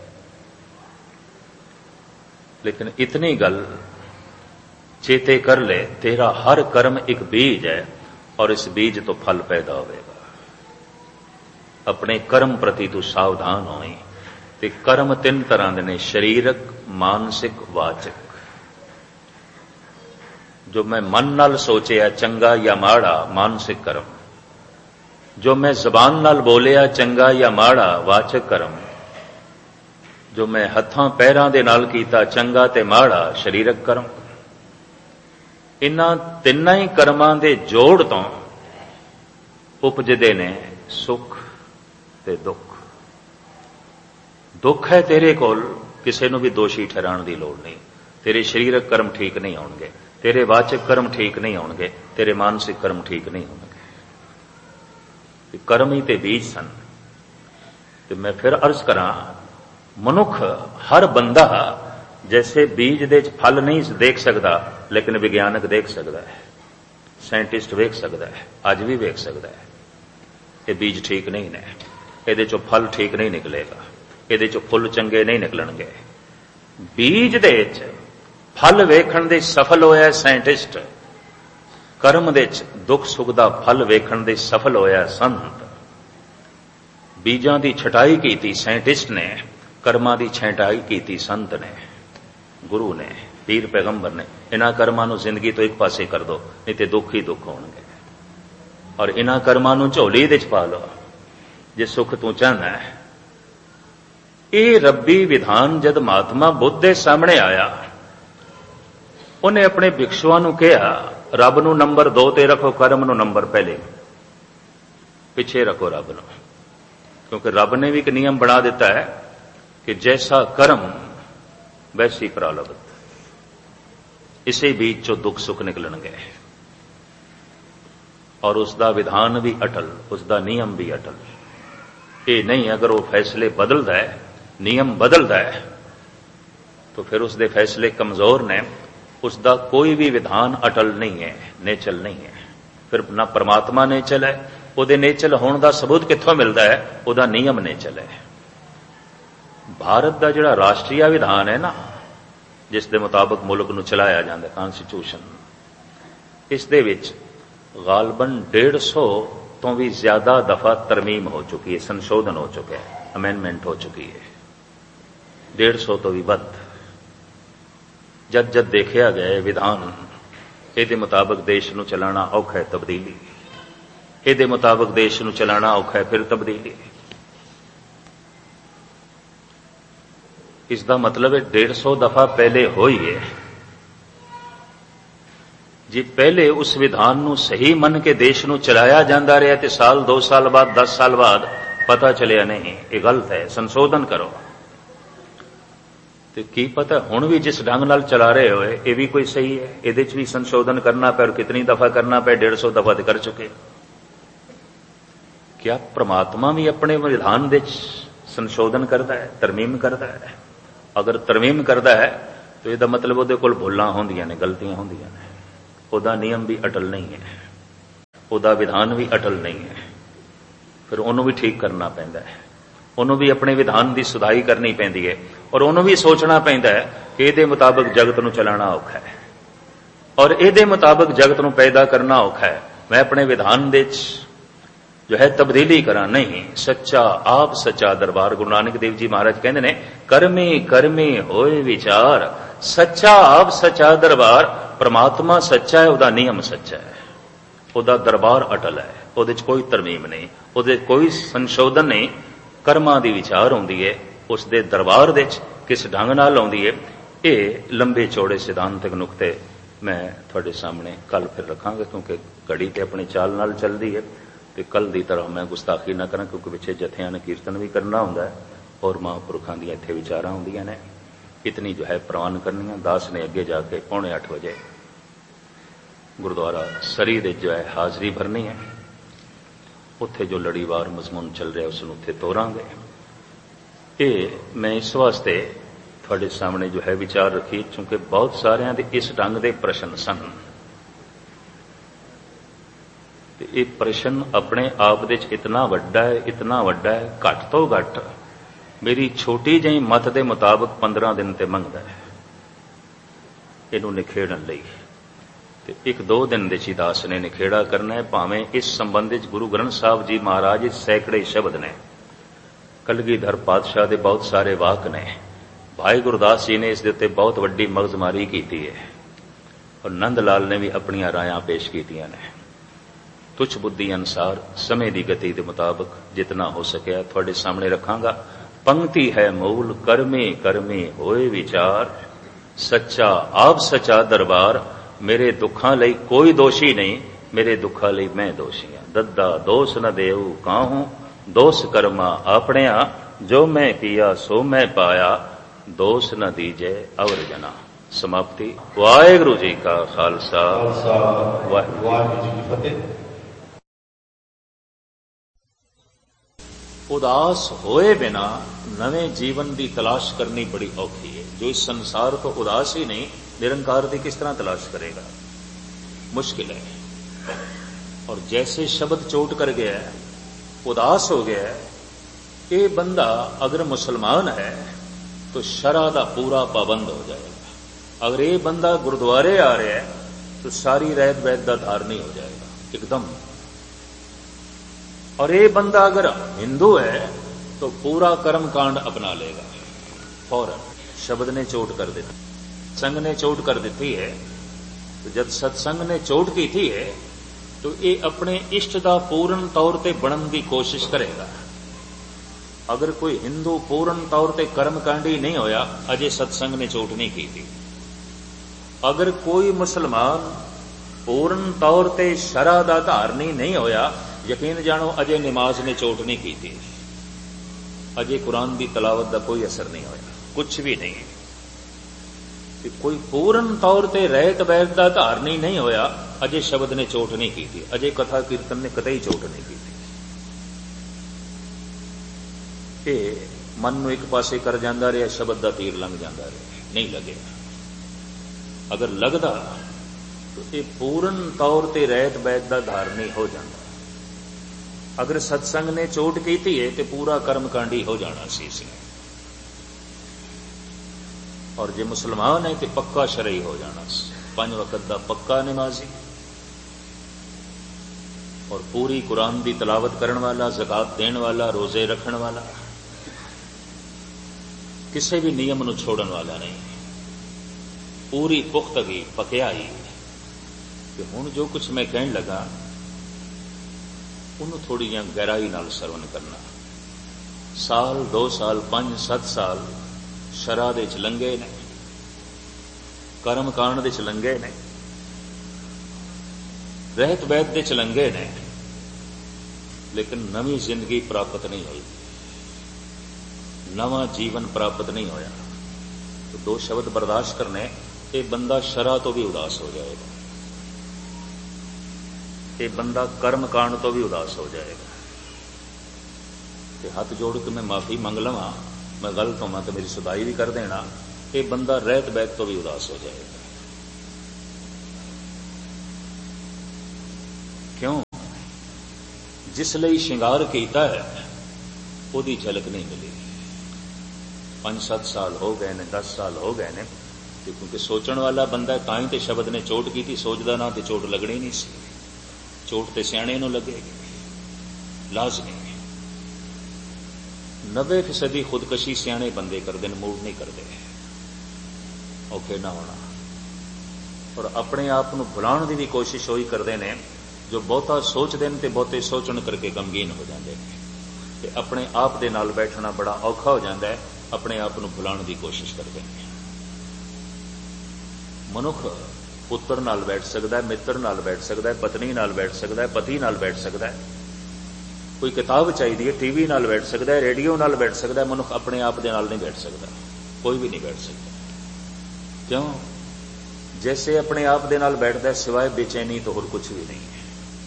लेकिन इतनी गल चेते कर ले, तेरा हर कर्म एक बीज है, और इस बीज तो फल पैदा होगा। अपने कर्म प्रति तू सावधान होई। ते कर्म तीन तरह के ने, शरीरक, मानसिक, वाचक। जो मैं मन नाल सोचिया चंगा या माड़ा, मानसिक कर्म। जो मैं जबान नाल बोलिया चंगा या माड़ा, वाचक कर्म। जो मैं हत्थां पैरां दे नाल कीता चंगा ते माड़ा, शरीरक कर्म। इन्हां तिन्नां ही कर्मां दे जोड़ तो उपजदे ने सुख ते दुख। दुख है तेरे कोल, किसी नूं भी दोषी ठहराण दी लोड़ नहीं। तेरे शरीरक कर्म ठीक नहीं होणगे, तेरे वाचक कर्म ठीक नहीं होणगे, तेरे मानसिक कर्म ठीक नहीं होणगे। कर्म ही ते बीज सन। ते मैं फिर अर्ज करां, मनुख हर बंदा जैसे बीज दे फल नहीं देख सकता, लेकिन विज्ञानक देख सकता है, साइंटिस्ट वेख सकता है, अज भी वेख सकता है। ये बीज ठीक नहीं ने, ये चो फल ठीक नहीं निकलेगा, ये चो फुल चंगे नहीं निकलणगे। बीज दे फल वेखण दे सफल होया साइंटिस्ट, कर्म दे दुख सुख दा फल वेखण दे सफल होया संत। बीजां दी छटाई कीती साइंटिस्ट ने, कर्मां दी छटाई कीती संत ने, गुरु ने, पीर पैगंबर ने। इन्हां कर्मां नूं जिंदगी तो एक पासे कर दो, नहीं ते दुख ही दुख होणगे। और इन्हां कर्मां नूं झोली दे च पा लो जे सुख तू चाहना है। ये रब्बी विधान जद महात्मा बुद्ध दे सामने आया, उन्हें अपने भिक्षुआं नूं कहा, रब नूं नंबर दो ते रखो, कर्म नूं नंबर पहले पिछे रखो रब नूं। क्योंकि रब ने भी एक नियम बना दिता है कि जैसा कर्म वैसी प्रारब्ध। इसे बीच चो दुख सुख निकलणगे। और उसका विधान भी अटल, उसका नियम भी अटल। ये नहीं अगर वो फैसले बदलता है, नियम बदलता है, तो फिर उसके फैसले कमजोर ने। उसका कोई भी विधान अटल नहीं है, नेचल नहीं है। फिर ना परमात्मा नेचल है, उहदे नेचल होने का सबूत कित्थों मिलता है? उहदा नियम नेचल है। भारत का जिहड़ा राष्ट्रीय विधान है ना, जिस दे मुताबिक मुल्क नूं चलाया जाता, कॉन्स्टिट्यूशन, इस दे विच गालबन डेढ़ सौ तो भी ज्यादा दफा तरमीम हो चुकी है, संशोधन हो चुका है, अमेंडमेंट हो चुकी है। डेढ़ सौ तो भी वध। जद जद देखा गया विधान, ये मुताबिक देश नूं चलाना औखा है, तब्दीली ये मुताबिक देश नूं चलाना औखा है, फिर तब्दीली। इसका मतलब है डेढ़ सौ दफा पहले होई है। जी पहले उस विधान नूं सही मन के देश नूं चलाया जाता रहा, तो साल दो साल बाद दस साल बाद पता चलिया नहीं ये गलत है, संशोधन करो। तो की पता हुण भी जिस ढंग नाल चला रहे हो ये भी कोई सही है, ये भी संशोधन करना पे, और कितनी दफा करना पे? डेढ़ सौ दफा तो कर चुके। क्या परमात्मा भी अपने विधान दे संशोधन करता है, तरमीम करता है? अगर तरमीम करता है तो ਇਹਦਾ मतलब ਉਹਦੇ ਕੋਲ ਭੁੱਲਾਂ ਹੁੰਦੀਆਂ ਨੇ, ਗਲਤੀਆਂ ਹੁੰਦੀਆਂ ਨੇ, ਉਹਦਾ ਨਿਯਮ ਵੀ ਅਟਲ ਨਹੀਂ ਹੈ, ਉਹਦਾ ਵਿਧਾਨ ਵੀ ਅਟਲ ਨਹੀਂ ਹੈ। ਫਿਰ ਉਹਨੂੰ ਵੀ ਠੀਕ ਕਰਨਾ ਪੈਂਦਾ ਹੈ, ਉਹਨੂੰ ਵੀ ਆਪਣੇ ਵਿਧਾਨ ਦੀ ਸੁਧਾਈ ਕਰਨੀ ਪੈਂਦੀ ਹੈ, ਔਰ ਉਹਨੂੰ ਵੀ ਸੋਚਣਾ ਪੈਂਦਾ ਹੈ ਕਿ ਇਹਦੇ ਮੁਤਾਬਕ ਜਗਤ ਨੂੰ ਚਲਾਉਣਾ ਔਖਾ ਹੈ, ਔਰ ਇਹਦੇ ਮੁਤਾਬਕ ਜਗਤ ਨੂੰ ਪੈਦਾ ਕਰਨਾ ਔਖਾ ਹੈ। ਮੈਂ ਆਪਣੇ ਵਿਧਾਨ ਦੇ ਵਿੱਚ ਜੋ ਹੈ ਤਬਦੀਲੀ ਕਰਾਂ, ਨਹੀਂ, ਸੱਚਾ ਆਪ ਸੱਚਾ ਦਰਬਾਰ। ਗੁਰੂ ਨਾਨਕ ਦੇਵ ਜੀ ਮਹਾਰਾਜ ਕਹਿੰਦੇ ਨੇ, ਕਰਮੀ ਕਰਮੀ ਹੋਏ ਵਿਚਾਰ, ਸੱਚਾ ਆਪ ਸੱਚਾ ਦਰਬਾਰ। ਪਰਮਾਤਮਾ ਸੱਚਾ ਹੈ, ਉਹਦਾ ਨਿਯਮ ਸੱਚਾ ਹੈ, ਉਹਦਾ ਦਰਬਾਰ ਅਟਲ ਹੈ, ਉਹਦੇ 'ਚ ਕੋਈ ਤਰਮੀਮ ਨਹੀਂ, ਉਹਦੇ 'ਚ ਕੋਈ ਸੰਸ਼ੋਧਨ ਨਹੀਂ। ਕਰਮਾਂ ਦੀ ਵਿਚਾਰ ਆਉਂਦੀ ਹੈ, ਉਸ ਦੇ ਦਰਬਾਰ ਦੇ 'ਚ ਕਿਸ ਢੰਗ ਨਾਲ ਆਉਂਦੀ ਹੈ। ਇਹ ਲੰਬੇ ਚੌੜੇ ਸਿਧਾਂਤਕ ਨੁਕਤੇ ਮੈਂ ਤੁਹਾਡੇ ਸਾਹਮਣੇ ਕੱਲ ਫਿਰ ਰੱਖਾਂਗਾ, ਕਿਉਂਕਿ ਘੜੀ ਤੇ ਆਪਣੀ ਚਾਲ ਨਾਲ ਚੱਲਦੀ ਹੈ, ਤੇ ਕੱਲ ਦੀ ਤਰ੍ਹਾਂ ਮੈਂ ਗੁਸਤਾਖੀ ਨਾ ਕਰਾਂ, ਕਿਉਂਕਿ ਪਿੱਛੇ ਜਥਿਆਂ ਨੇ ਕੀਰਤਨ ਵੀ ਕਰਨਾ ਹੁੰਦਾ ਹੈ, ਔਰ ਮਹਾਂਪੁਰਖਾਂ ਦੀਆਂ ਇੱਥੇ ਵਿਚਾਰਾਂ ਹੁੰਦੀਆਂ ਨੇ। ਇਤਨੀ ਜੋ ਹੈ ਪ੍ਰਵਾਨ ਕਰਨੀਆਂ। ਦਾਸ ਨੇ ਅੱਗੇ ਜਾ ਕੇ ਪੌਣੇ ਅੱਠ ਵਜੇ ਗੁਰਦੁਆਰਾ ਸਰੀ ਦੇ ਜੋ ਹੈ ਹਾਜ਼ਰੀ ਭਰਨੀ ਹੈ। ਉੱਥੇ ਜੋ ਲੜੀਵਾਰ ਮਜ਼ਮੂਨ ਚੱਲ ਰਿਹਾ ਉਸ ਨੂੰ ਉੱਥੇ ਤੋਰਾਂਗੇ। ਇਹ ਮੈਂ ਇਸ ਵਾਸਤੇ ਤੁਹਾਡੇ ਸਾਹਮਣੇ ਜੋ ਹੈ ਵਿਚਾਰ ਰੱਖੀ, ਕਿਉਂਕਿ ਬਹੁਤ ਸਾਰਿਆਂ ਦੇ ਇਸ ਢੰਗ ਦੇ ਪ੍ਰਸ਼ਨ ਸਨ, ਤੇ ਇਹ ਪ੍ਰਸ਼ਨ ਆਪਣੇ ਆਪ ਦੇ 'ਚ ਇਤਨਾ ਵੱਡਾ ਹੈ, ਇਤਨਾ ਵੱਡਾ ਹੈ, ਘੱਟ ਤੋਂ ਘੱਟ ਮੇਰੀ ਛੋਟੀ ਜਿਹੀ ਮਤ ਦੇ ਮੁਤਾਬਕ ਪੰਦਰਾਂ ਦਿਨ ਤੇ ਮੰਗਦਾ ਹੈ ਇਹਨੂੰ ਨਿਖੇੜਨ ਲਈ। ਤੇ ਇੱਕ ਦੋ ਦਿਨ ਦੇ 'ਚ ਦਾਸ ਨੇ ਨਿਖੇੜਾ ਕਰਨਾ ਹੈ। ਭਾਵੇਂ ਇਸ ਸੰਬੰਧ ਵਿੱਚ ਗੁਰੂ ਗ੍ਰੰਥ ਸਾਹਿਬ ਜੀ ਮਹਾਰਾਜ ਸੈਂਕੜੇ ਸ਼ਬਦ ਨੇ, ਕਲਗੀਧਰ ਪਾਤਸ਼ਾਹ ਦੇ ਬਹੁਤ ਸਾਰੇ ਵਾਕ ਨੇ, ਭਾਈ ਗੁਰਦਾਸ ਜੀ ਨੇ ਇਸ ਦੇ ਉੱਤੇ ਬਹੁਤ ਵੱਡੀ ਮਗਜ਼ਮਾਰੀ ਕੀਤੀ ਹੈ, ਔਰ ਨੰਦ ਲਾਲ ਨੇ ਵੀ ਆਪਣੀਆਂ ਰਾਇਆਂ ਪੇਸ਼ ਕੀਤੀਆਂ ਨੇ। ਤੁਛ ਬੁੱਧੀ ਅਨੁਸਾਰ ਸਮੇਂ ਦੀ ਗਤੀ ਦੇ ਮੁਤਾਬਕ ਜਿਤਨਾ ਹੋ ਸਕਿਆ ਤੁਹਾਡੇ ਸਾਹਮਣੇ ਰੱਖਾਂਗਾ। ਪੰਕਤੀ ਹੈ ਮੂਲ, ਕਰਮੇ ਕਰਮੇ ਹੋਏ ਵਿਚਾਰ, ਸੱਚਾ ਆਪ ਸੱਚਾ ਦਰਬਾਰ। ਮੇਰੇ ਦੁੱਖਾਂ ਲਈ ਕੋਈ ਦੋਸ਼ੀ ਨਹੀਂ, ਮੇਰੇ ਦੁੱਖਾਂ ਲਈ ਮੈਂ ਦੋਸ਼ੀ ਹਾਂ। ਦੱਦਾ ਦੋਸ਼ ਨ ਦੇਉ ਕਾਹੂੰ, ਦੋਸ਼ ਕਰਮਾ ਆਪਣਿਆ, ਜੋ ਮੈਂ ਕੀਆ ਸੋ ਮੈਂ ਪਾਇਆ, ਦੋਸ਼ ਨ ਦੀਜੈ ਅਵਰ ਜਨਾ। ਸਮਾਪਤੀ। ਵਾਹਿਗੁਰੂ ਜੀ ਕਾ ਖਾਲਸਾ, ਵਾਹਿਗੁਰੂ ਜੀ ਕੀ ਫਤਿਹ। ਉਦਾਸ ਹੋਏ ਬਿਨਾ ਨਵੇਂ ਜੀਵਨ ਦੀ ਤਲਾਸ਼ ਕਰਨੀ ਬੜੀ ਔਖੀ ਹੈ। ਜੋ ਇਸ ਸੰਸਾਰ ਤੋਂ ਉਦਾਸ ਹੀ ਨਹੀਂ, ਨਿਰੰਕਾਰ ਦੀ ਕਿਸ ਤਰ੍ਹਾਂ ਤਲਾਸ਼ ਕਰੇਗਾ? ਮੁਸ਼ਕਿਲ ਹੈ। और जैसे शब्द चोट कर गया है, उदास हो गया है, ये बंदा अगर मुसलमान है तो शरा दा पूरा पाबंद हो जाएगा। अगर ये बंदा गुरुद्वारे आ रहा है तो सारी रहत वैत दा धारनी हो जाएगा एकदम। और ये बंदा अगर हिंदू है तो पूरा कर्म कांड अपना लेगा फौरन। शब्द ने चोट कर दी, संग ने चोट कर दी है, तो जब सत्संग ने चोट की थी है तो ये अपने इष्ट का पूर्ण तौर पर बनने की कोशिश करेगा। अगर कोई हिंदू पूर्ण तौर पर कर्मकांडी नहीं होया, अजय सत्संग ने चोट नहीं की थी। अगर कोई मुसलमान पूर्ण तौर पर शरा दा धारनी नहीं होया, यकीन जानो अजय नमाज ने चोट नहीं की थी। अजय कुरान की तलावत का कोई असर नहीं होया, कुछ भी नहीं। कोई पूर्ण तौर पर रहत वैत का धारनी नहीं होया, अजय शब्द ने चोट नहीं की थी, अजय कथा कीर्तन ने कतई चोट नहीं की थी। ये मन नूं एक पासे कर जांदा रहा, शब्द का तीर लंघ जांदा रहा, नहीं लगे। अगर लगदा तो ये पूर्ण तौर पर रहत वैत का धारनी हो जाता। अगर सत्संग ने चोट की थी है तो पूरा कर्मकांडी हो जाना सी इसने। और जे मुसलमान है तो पक्का शरई हो जाना, पांच वक्त का पक्का नमाजी और पूरी कुरान की तलावत करने वाला, ज़कात देने वाला, रोजे रखने वाला, किसी भी नियम नूं छोड़न वाला नहीं। पूरी पुख्तगी पक्याई कि हुण जो कुछ मैं कहन लगा उन्होंने थोड़ी जी गहराई नाल सरवण करना। साल दो साल पांच सत्त साल शरा दे च लंघे ने, कर्म कांड दे च लंघे ने, रहत वैत दे च लंघे ने, लेकिन नवी जिंदगी प्राप्त नहीं हुई, नवा जीवन प्राप्त नहीं होया। तो दो शब्द बर्दाश्त करने, ये बंदा शरा तो भी उदास हो जाएगा, ये बंदा कर्म कांड तो भी उदास हो जाएगा। ते हाथ जोड़ के मैं माफी मंग लवां, मैं गलत होवां तो मेरी सुधाई भी कर देना, ये बंदा रहत बैत तो भी उदास हो जाएगा। क्यों? जिसलिए श्रृंगार किया है उसकी झलक नहीं मिली। पांच सत्त साल हो गए ने, दस साल हो गए ने, क्योंकि सोचण वाला बंदा तां ही तो शब्द ने चोट की थी, सोचदा ना तो चोट लगनी नहीं सी। चोट तो सियाणे नूं लगेगी लाजमी। नब्बे फीसदी खुदकशी सियाणे बंदे करते हैं, मूड नहीं करते, औखे ना होना। और अपने आप को भुलाण की भी कोशिश वही करते हैं जो बहुता सोचते हैं, तो बहुते सोचण करके गमगीन हो जाते हैं। अपने आप के नाल बैठना बड़ा औखा हो जाता है, अपने आप को भुलाण की कोशिश करते हैं। मनुख पुत्र नाल बैठ सकता है, मित्र नाल बैठ सकता है, पत्नी नाल बैठ सकता है, पति नाल बैठ सकता है, कोई किताब चाहिए टीवी नाल बैठ सकता है, रेडियो नाल बैठ सकता है। मनुख अपने आप के नाल नहीं बैठ सकता, कोई भी नहीं बैठ सकता। क्यों? जैसे अपने आप के नाल बैठता है सिवाय बेचैनी तो होर कुछ भी नहीं है।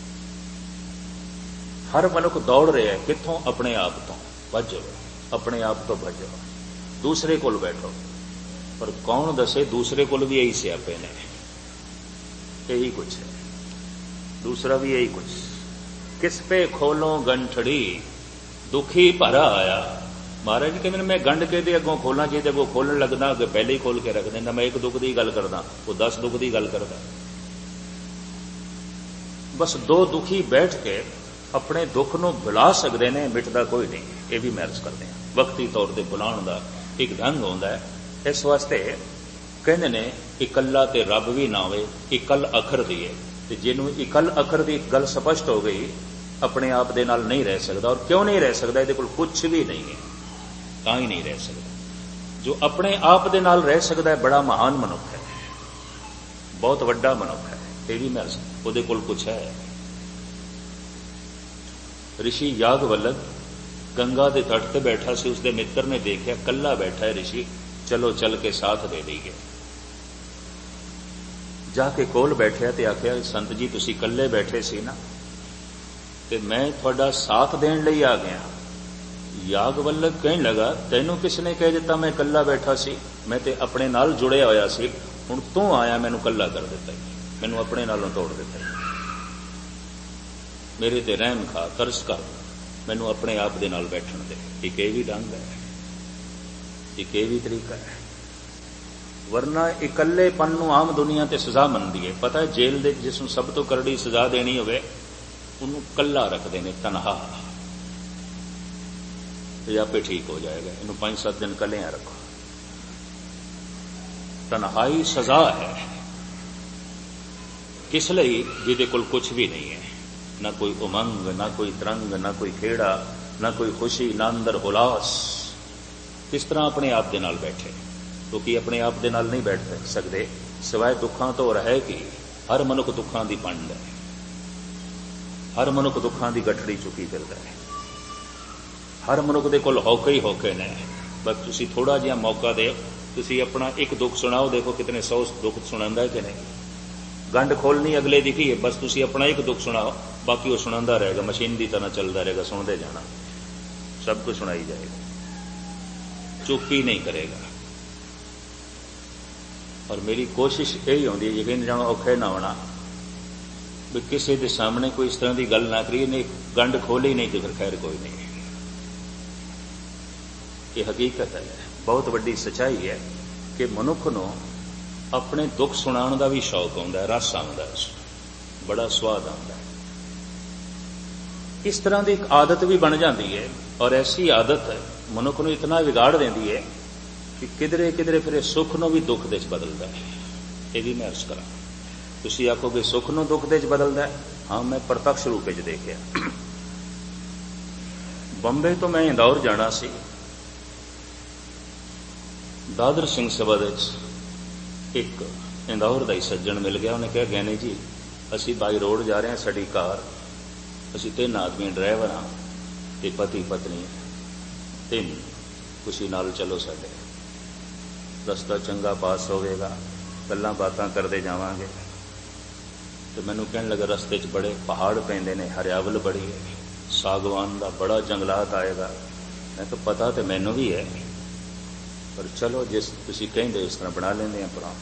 हर मनुख दौड़ रहा है कित्थों? अपने आप तो भजो, अपने आप तो भजो, दूसरे कोल बैठो। पर कौन दसे दूसरे कोल भी यही सियापे ने, यही कुछ है, दूसरा भी यही कुछ। किस पे खोलो गंठड़ी दुखी भरा आया। महाराज जी कहते मैं गंढ के अगों खोलना चाहिए, अगों खोलन लगदा अगे पहले ही खोल के रख देना। मैं एक दुख की गल करदा, वो दस दुख की गल करदा। बस दो दुखी बैठ के अपने दुख नूं भुला सकते हैं, मिटदा कोई नहीं। ये भी मैरिज करते हैं, वक्ती तौर पर भुलाण का एक ढंग होंदा है। इस वास्ते कहते ने इकल्ला ते रब भी ना होवे, इकल अखर दी है। ते जिन्हों इकल अखर की गल स्पष्ट हो गई, अपने आप दे नाल नहीं रह सकता। और क्यों नहीं रह सकता? ये कुछ भी नहीं है, तां ही नहीं रह सकता। जो अपने आप दे नाल रह सकता है बड़ा महान मनुख है, बहुत वड्डा मनुख है। ये भी मैं उहदे कोल कुछ है। ऋषि यागवल्लभ गंगा के तट पर बैठा सी, उसके मित्र ने देखा कल्ला बैठा है ऋषि, चलो चल के साथ दे दईए। जाके कोल बैठा तो आख्या संत जी तुसी कल्ले बैठे सी ना, ते मैं थोड़ा साथ देण लई आ गया। यागवल्लभ कहने लगा तैनू किसने कह दिता मैं कल्ला बैठा सी? मैं ते अपने नाल जुड़िया होया सी, हुण तू आया मैनू कल्ला कर दिता, मैनू अपने नालों तोड़ दिता। मेरे ते रहम खा, तरस कर, मैनू अपने आप दे नाल बैठण दे। एक ये भी ढंग है, एक ये भी तरीका है। वरना इकल्लेपन नूं आम दुनिया ते सजा मनदी है। पता है जेल दे जिसनूं सब तो करड़ी सजा देनी होवे उन्होंने कल्ला रखते हैं, तनहा, तो आपे ठीक हो जाएगा। इन्हों पांच सात दिन कलिया रखो। तनहाई सजा है। किस लिए? जिहदे कोल कुछ भी नहीं है, ना कोई उमंग, ना कोई तरंग, ना कोई खेड़ा, ना कोई खुशी, ना अंदर उलास। किस तरह अपने आप दे नाल बैठे? क्योंकि तो अपने आप दे नाल नहीं बैठ सकते सिवाय दुखों तो रहे कि हर मनुख दुखों की पंड है, हर मनुख दुखों की गठड़ी चुकी फिरदा है। हर मनुख दे कोल होके ही होके ने। बस तुसी थोड़ा जिहा मौका दे, तुसी अपना एक दुख सुनाओ, देखो कितने सौ दुख सुनांदा है कि नहीं। गंढ खोलनी अगले दी की है, बस तुसी अपना एक दुख सुनाओ, बाकी वो सुनांदा रहेगा, मशीन की तरह चलता रहेगा, सुनते जाना, सब कुछ सुनाई जाएगा, चुप ही नहीं करेगा। और मेरी कोशिश यही होती है, यकीन जानो औखे ना होना भी किसी के सामने कोई इस तरह की गल ना करिए, नहीं गंढ खोली नहीं तो फिर खैर कोई नहीं। ये हकीकत है, बहुत वड्डी सच्चाई है कि मनुख नूं अपने दुख सुनाने का भी शौक आता है, रस आता है, बड़ा स्वाद आता है। इस तरह की एक आदत भी बन जाती है, और ऐसी आदत मनुख नूं इतना बिगाड़ देती है कि किधरे किधरे फिर सुख नूं भी दुख दे बदलता है। ये भी मैं अर्ज करा। तुसी आखोगे सुख नूं दुख दे बदलता है? हाँ, मैं प्रत्यक्ष रूप में देखा। बंबे तो मैं इंदौर जाना सी, दादर सिंह सभा एक इंदौर का ही सज्जन मिल गया। उन्हें कहा गैनी जी असी बाई रोड जा रहे हैं, साड़ी कार, असी तीन आदमी ड्राइवर हाँ, ते पति पत्नी तीन, खुशी नाल चलो, साडे रस्ता चंगा पास होवेगा, गल्लां बातां करते जावांगे। तो मैनू कहने लगा रस्ते च बड़े पहाड़ पैंदे ने, हरियावल बड़ी है, सागवान का बड़ा जंगलात आएगा। मैं तो पता तो मैनू भी है, पर चलो जिस तुसीं कहिंदे इस तरह बना लेंदे हैं प्लान।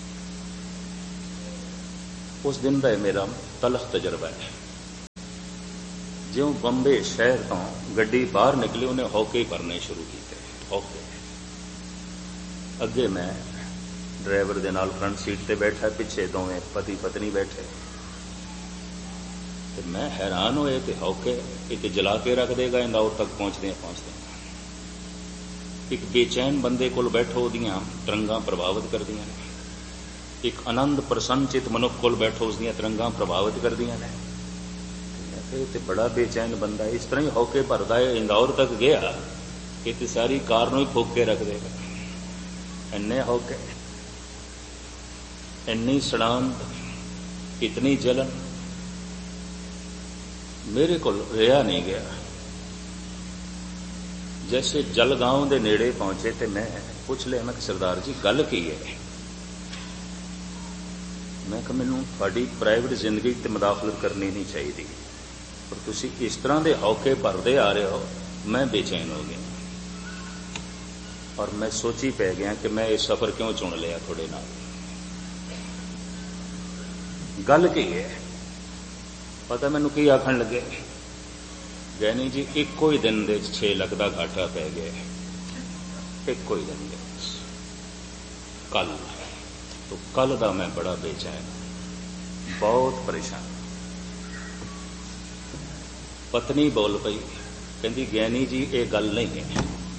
उस दिन का मेरा तलख तजर्बा है। ज्यों बंबे शहर तो गड्डी बाहर निकली उन्हें हौके भरने शुरू किए। हौके अगे मैं ड्राइवर दे नाल फ्रंट सीट ते बैठा, पिछे दोवें पति पत्नी बैठे। ते मैं हैरान होए कि हौके एक जला के रख देगा इंदौर तक पहुंचदे पहुंचदे। एक बेचैन बंदे कोल बैठो उहदियां तरंगां प्रभावित करदियां ने। एक आनंद प्रसन्नचित मनुख कोल बैठो उसदियां तरंगां प्रभावित करदियां ने। ते बड़ा बेचैन बंदा इस तरह ही हौके भरदा है, इंदौर तक गया कि ते सारी कार नूं ही फूक के रख देगा। इन्ने हौके, इन्नी सड़ांत, इतनी जलन मेरे को रिहा नहीं गया। जैसे जलगांव दे नेड़े पहुंचे तो मैं पूछ लिया, मैं सरदार जी गल की है? मैं कहा मैनूं तुहाडी प्राइवेट जिंदगी ते मुदाखलत करनी नहीं चाहिए, पर तुसीं इस तरह के हौके भरदे आ रहे हो, मैं बेचैन हो गया। और मैं सोची पै गया कि मैं इस सफर क्यों चुन लिया थोड़े नाल। गल की है पता मैनूं की आखण लगे? गैनी जी इको ही दिन दे छे लाख का घाटा पै गया, इको ही दिन दे। कल तो कल दा मैं बड़ा बेचैन, बहुत परेशान। पत्नी बोल पई, कहती ज्ञानी जी ये गल नहीं है,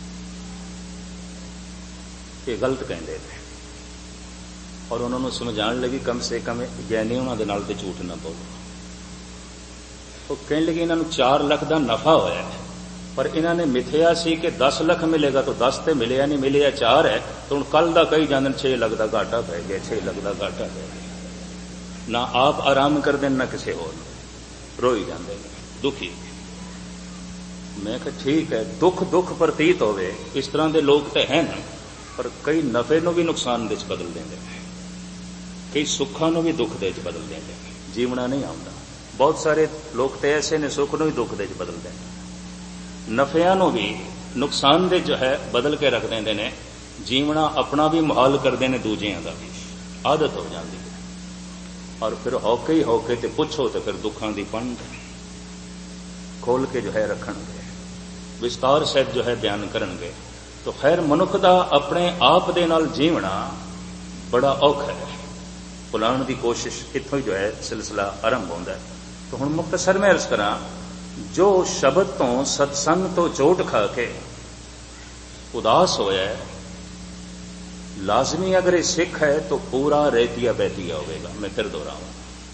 ये गलत कहते हैं। और उन्होंने समझाने लगी कम से कम ज्ञानी उन्होंने नाल ते झूठ ना बोलो। तो कहने लगे इन्होंने चार लाख का नफा होया है, पर इन्होंने मिथया सी कि दस लाख मिलेगा तो दस तो मिले नहीं, मिले चार है। तो हम कल का कही जाते छे लाख का घाटा पै गया, छे लाख का घाटा पै गया। ना आप आराम करते ना किसी होर, रोई जाते दुखी। मैं कहा ठीक है, दुख दुख प्रतीत होवे, इस तरह के लोग तो हैं ना, पर कई नफे नूं भी नुकसान दे बदल देंगे, कई सुखां नूं भी दुख दे बदल देंगे। जीवना नहीं आउंदा। बहुत सारे लोग तो ऐसे ने सुख नूं भी दुख दे बदल देंगे, नफियां नूं भी नुकसान दे जो है बदल के रख देंदे ने। जीवना अपना भी मुहाल करते हैं, दूजियां का भी आदत हो जाती है। और फिर हौके ही हौके ते पुछो तो फिर दुखां दी पंड खोल के जो है रखणगे, विस्तार सहित जो है बयान करनगे। तो खैर मनुख दा अपने आप दे नाल जीवना बड़ा औखा है। भुलाण दी कोशिश इत्थों ही जो है सिलसिला आरंभ होंदा है। तो हुण मुख्तसर मैं अर्ज करा, जो शब्द तो सत्संग तो चोट खा के उदास होया है, लाजमी अगर ये सिख है तो पूरा रेतिया बहतिया होगा। मैं फिर दोहराऊं,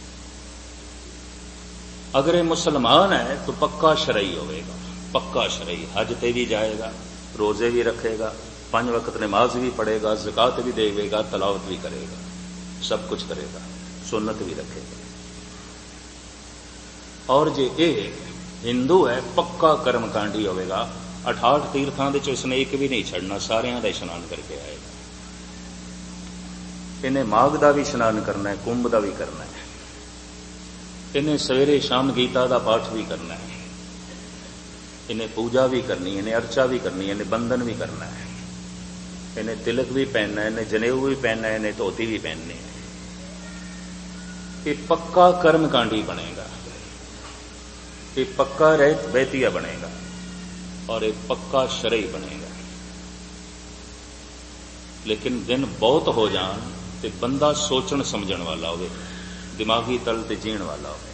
अगर ये मुसलमान है तो पक्का शरई होगा, पक्का शरई। हज ते भी जाएगा, रोजे भी रखेगा, पांच वक्त नमाज भी पढ़ेगा, ज़कात भी देगा, तलावत भी करेगा, सब कुछ करेगा, सुन्नत भी रखेगा। और जे ये हिंदू है पक्का कर्मकांडी होगा। अठाठ तीर्थां दे उसने एक भी नहीं छड़ना, सारियां दा इशनान करके आएगा। इन्हें माघ का भी इशनान करना है, कुंभ का भी करना है, इन्हें सवेरे शाम गीता का पाठ भी करना है, इन्हें पूजा भी करनी है, इन्हें अर्चा भी करनी है, इन्हें बंधन भी करना है, इन्हें तिलक भी पहनना है, इन्हें जनेऊ भी पहनना है, इन्हें धोती भी पहननी है। ये पक्का कर्मकांडी बनेगा, ये पक्का रहत बहतिया बनेगा, और एक पक्का शरई बनेगा। लेकिन दिन बहुत हो जान ते बंदा सोचण समझण वाला होवे, दिमागी तल ते जीण वाला होवे।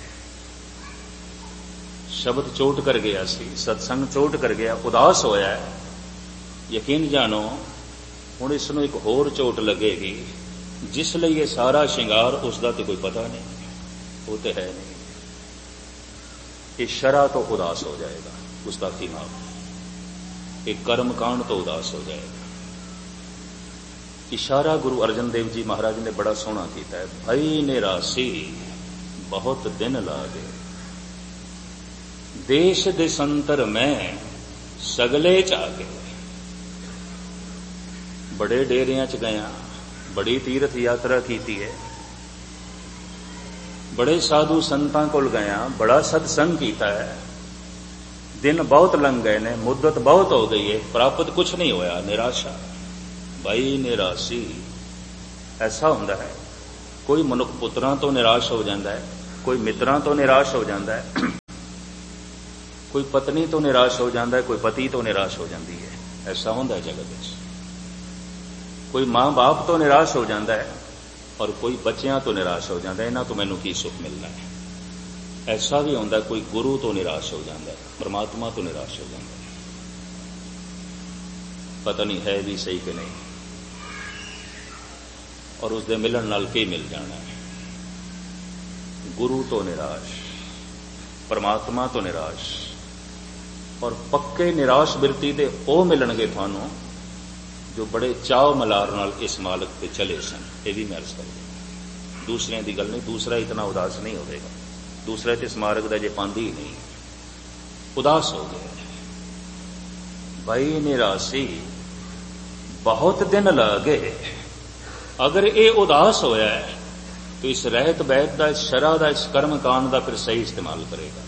शब्द चोट कर गया सी, सत्संग चोट कर गया, उदास होया है, यकीन जानो हुण इसनूं एक होर चोट लगेगी, जिस लिए ये सारा श्रृंगार उसका तो कोई पता नहीं, वो तो है नहीं। ये शरा तो उदास हो जाएगा, गुस्ताखी माफ, एक कर्मकांड तो उदास हो जाएगा। इशारा गुरु अर्जन देव जी महाराज ने बड़ा सोहना किया है, भई निरासी बहुत दिन लागे, देश देशंतर में सगले चागे। बड़े डेरियां च गया, बड़ी तीर्थ यात्रा की है, बड़े साधु संतां कोल गया, बड़ा सत्संग किया है, दिन बहुत लंघ गए ने, मुद्दत बहुत हो गई है, प्राप्त कुछ नहीं होया, निराशा। ਬਈ ਨਿਰਾਸ਼ੀ ਐਸਾ ਹੁੰਦਾ ਹੈ। ਕੋਈ ਮਨੁੱਖ ਪੁੱਤਰਾਂ ਤੋਂ ਨਿਰਾਸ਼ ਹੋ ਜਾਂਦਾ ਹੈ, ਕੋਈ ਮਿੱਤਰਾਂ ਤੋਂ ਨਿਰਾਸ਼ ਹੋ ਜਾਂਦਾ ਹੈ, ਕੋਈ ਪਤਨੀ ਤੋਂ ਨਿਰਾਸ਼ ਹੋ ਜਾਂਦਾ ਹੈ, ਕੋਈ ਪਤੀ ਤੋਂ ਨਿਰਾਸ਼ ਹੋ ਜਾਂਦੀ ਹੈ। ਐਸਾ ਹੁੰਦਾ ਹੈ ਜਗਤ ਵਿੱਚ। ਕੋਈ ਮਾਂ ਬਾਪ ਤੋਂ ਨਿਰਾਸ਼ ਹੋ ਜਾਂਦਾ ਹੈ ਔਰ ਕੋਈ ਬੱਚਿਆਂ ਤੋਂ ਨਿਰਾਸ਼ ਹੋ ਜਾਂਦਾ ਹੈ, ਇਹਨਾਂ ਤੋਂ ਮੈਨੂੰ ਕੀ ਸੁੱਖ ਮਿਲਣਾ ਹੈ। ਐਸਾ ਵੀ ਹੁੰਦਾ ਕੋਈ ਗੁਰੂ ਤੋਂ ਨਿਰਾਸ਼ ਹੋ ਜਾਂਦਾ ਹੈ, ਪਰਮਾਤਮਾ ਤੋਂ ਨਿਰਾਸ਼ ਹੋ ਜਾਂਦਾ ਹੈ। ਪਤਾ ਨਹੀਂ ਹੈ ਵੀ ਸਹੀ ਕਿ ਨਹੀਂ, ਔਰ ਉਸ ਦੇ ਮਿਲਣ ਨਾਲ ਕੀ ਮਿਲ ਜਾਣਾ ਹੈ। ਗੁਰੂ ਤੋਂ ਨਿਰਾਸ਼, ਪਰਮਾਤਮਾ ਤੋਂ ਨਿਰਾਸ਼, ਔਰ ਪੱਕੇ ਨਿਰਾਸ਼ ਬਿਰਤੀ ਦੇ ਉਹ ਮਿਲਣਗੇ ਤੁਹਾਨੂੰ ਜੋ ਬੜੇ ਚਾਅ ਮਲਾਰ ਨਾਲ ਇਸ ਮਾਲਕ ਤੇ ਚਲੇ ਸਨ। ਇਹ ਵੀ ਮੈਂ ਅਰਜ਼ ਕਰਦਾ, ਦੂਸਰਿਆਂ ਦੀ ਗੱਲ ਨਹੀਂ। ਦੂਸਰਾ ਇਤਨਾ ਉਦਾਸ ਨਹੀਂ ਹੋਵੇਗਾ, ਦੂਸਰਾ ਤੇ ਇਸ ਮਾਰਗ ਦਾ ਜੇ ਪਾਂਦੀ ਹੀ ਨਹੀਂ, ਉਦਾਸ ਹੋ ਗਿਆ। ਬਈ ਨਿਰਾਸ਼ੀ ਬਹੁਤ ਦਿਨ ਲਾਗੇ। ਅਗਰ ਇਹ ਉਦਾਸ ਹੋਇਆ ਹੈ तो इस रहत बैत का, इस शरा का, इस कर्म कांड का फिर सही इस्तेमाल करेगा।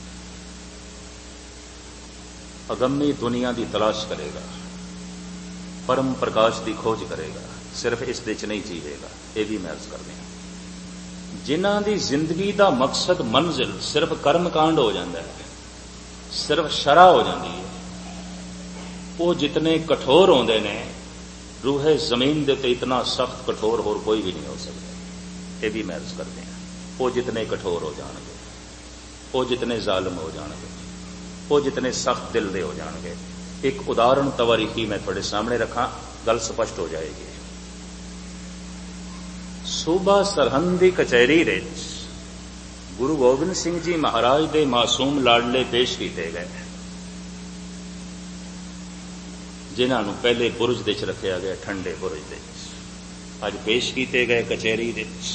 अगम्य दुनिया की तलाश करेगा, परम प्रकाश की खोज करेगा, सिर्फ इस दे च नहीं जीवेगा। ये भी मैं अर्ज कर रहा। जिन्हां दी जिंदगी का मकसद मंजिल सिर्फ कर्म कांड हो जाता है, सिर्फ शरा हो जाती है, वो जितने कठोर होंदे ने, रूहे जमीन दे ते इतना सख्त कठोर होर कोई भी नहीं हो सकता। ये भी मैं अर्ज करते हैं। वो जितने कठोर हो जाएंगे, वो जितने जालिम हो जाएंगे, वो जितने सख्त दिल दे हो जाएंगे। एक उदाहरण तवारीखी मैं थोड़े सामने रखा, गल स्पष्ट हो जाएगी। सूबा सरहंद दी कचहरी विच गुरु गोबिंद सिंह जी महाराज दे मासूम लाडले पेश किए गए, जिन्हां नूं पहले बुरज दे च रखिया गया, ठंडे बुरज दे च अज पेश किए गए कचहरी दे च।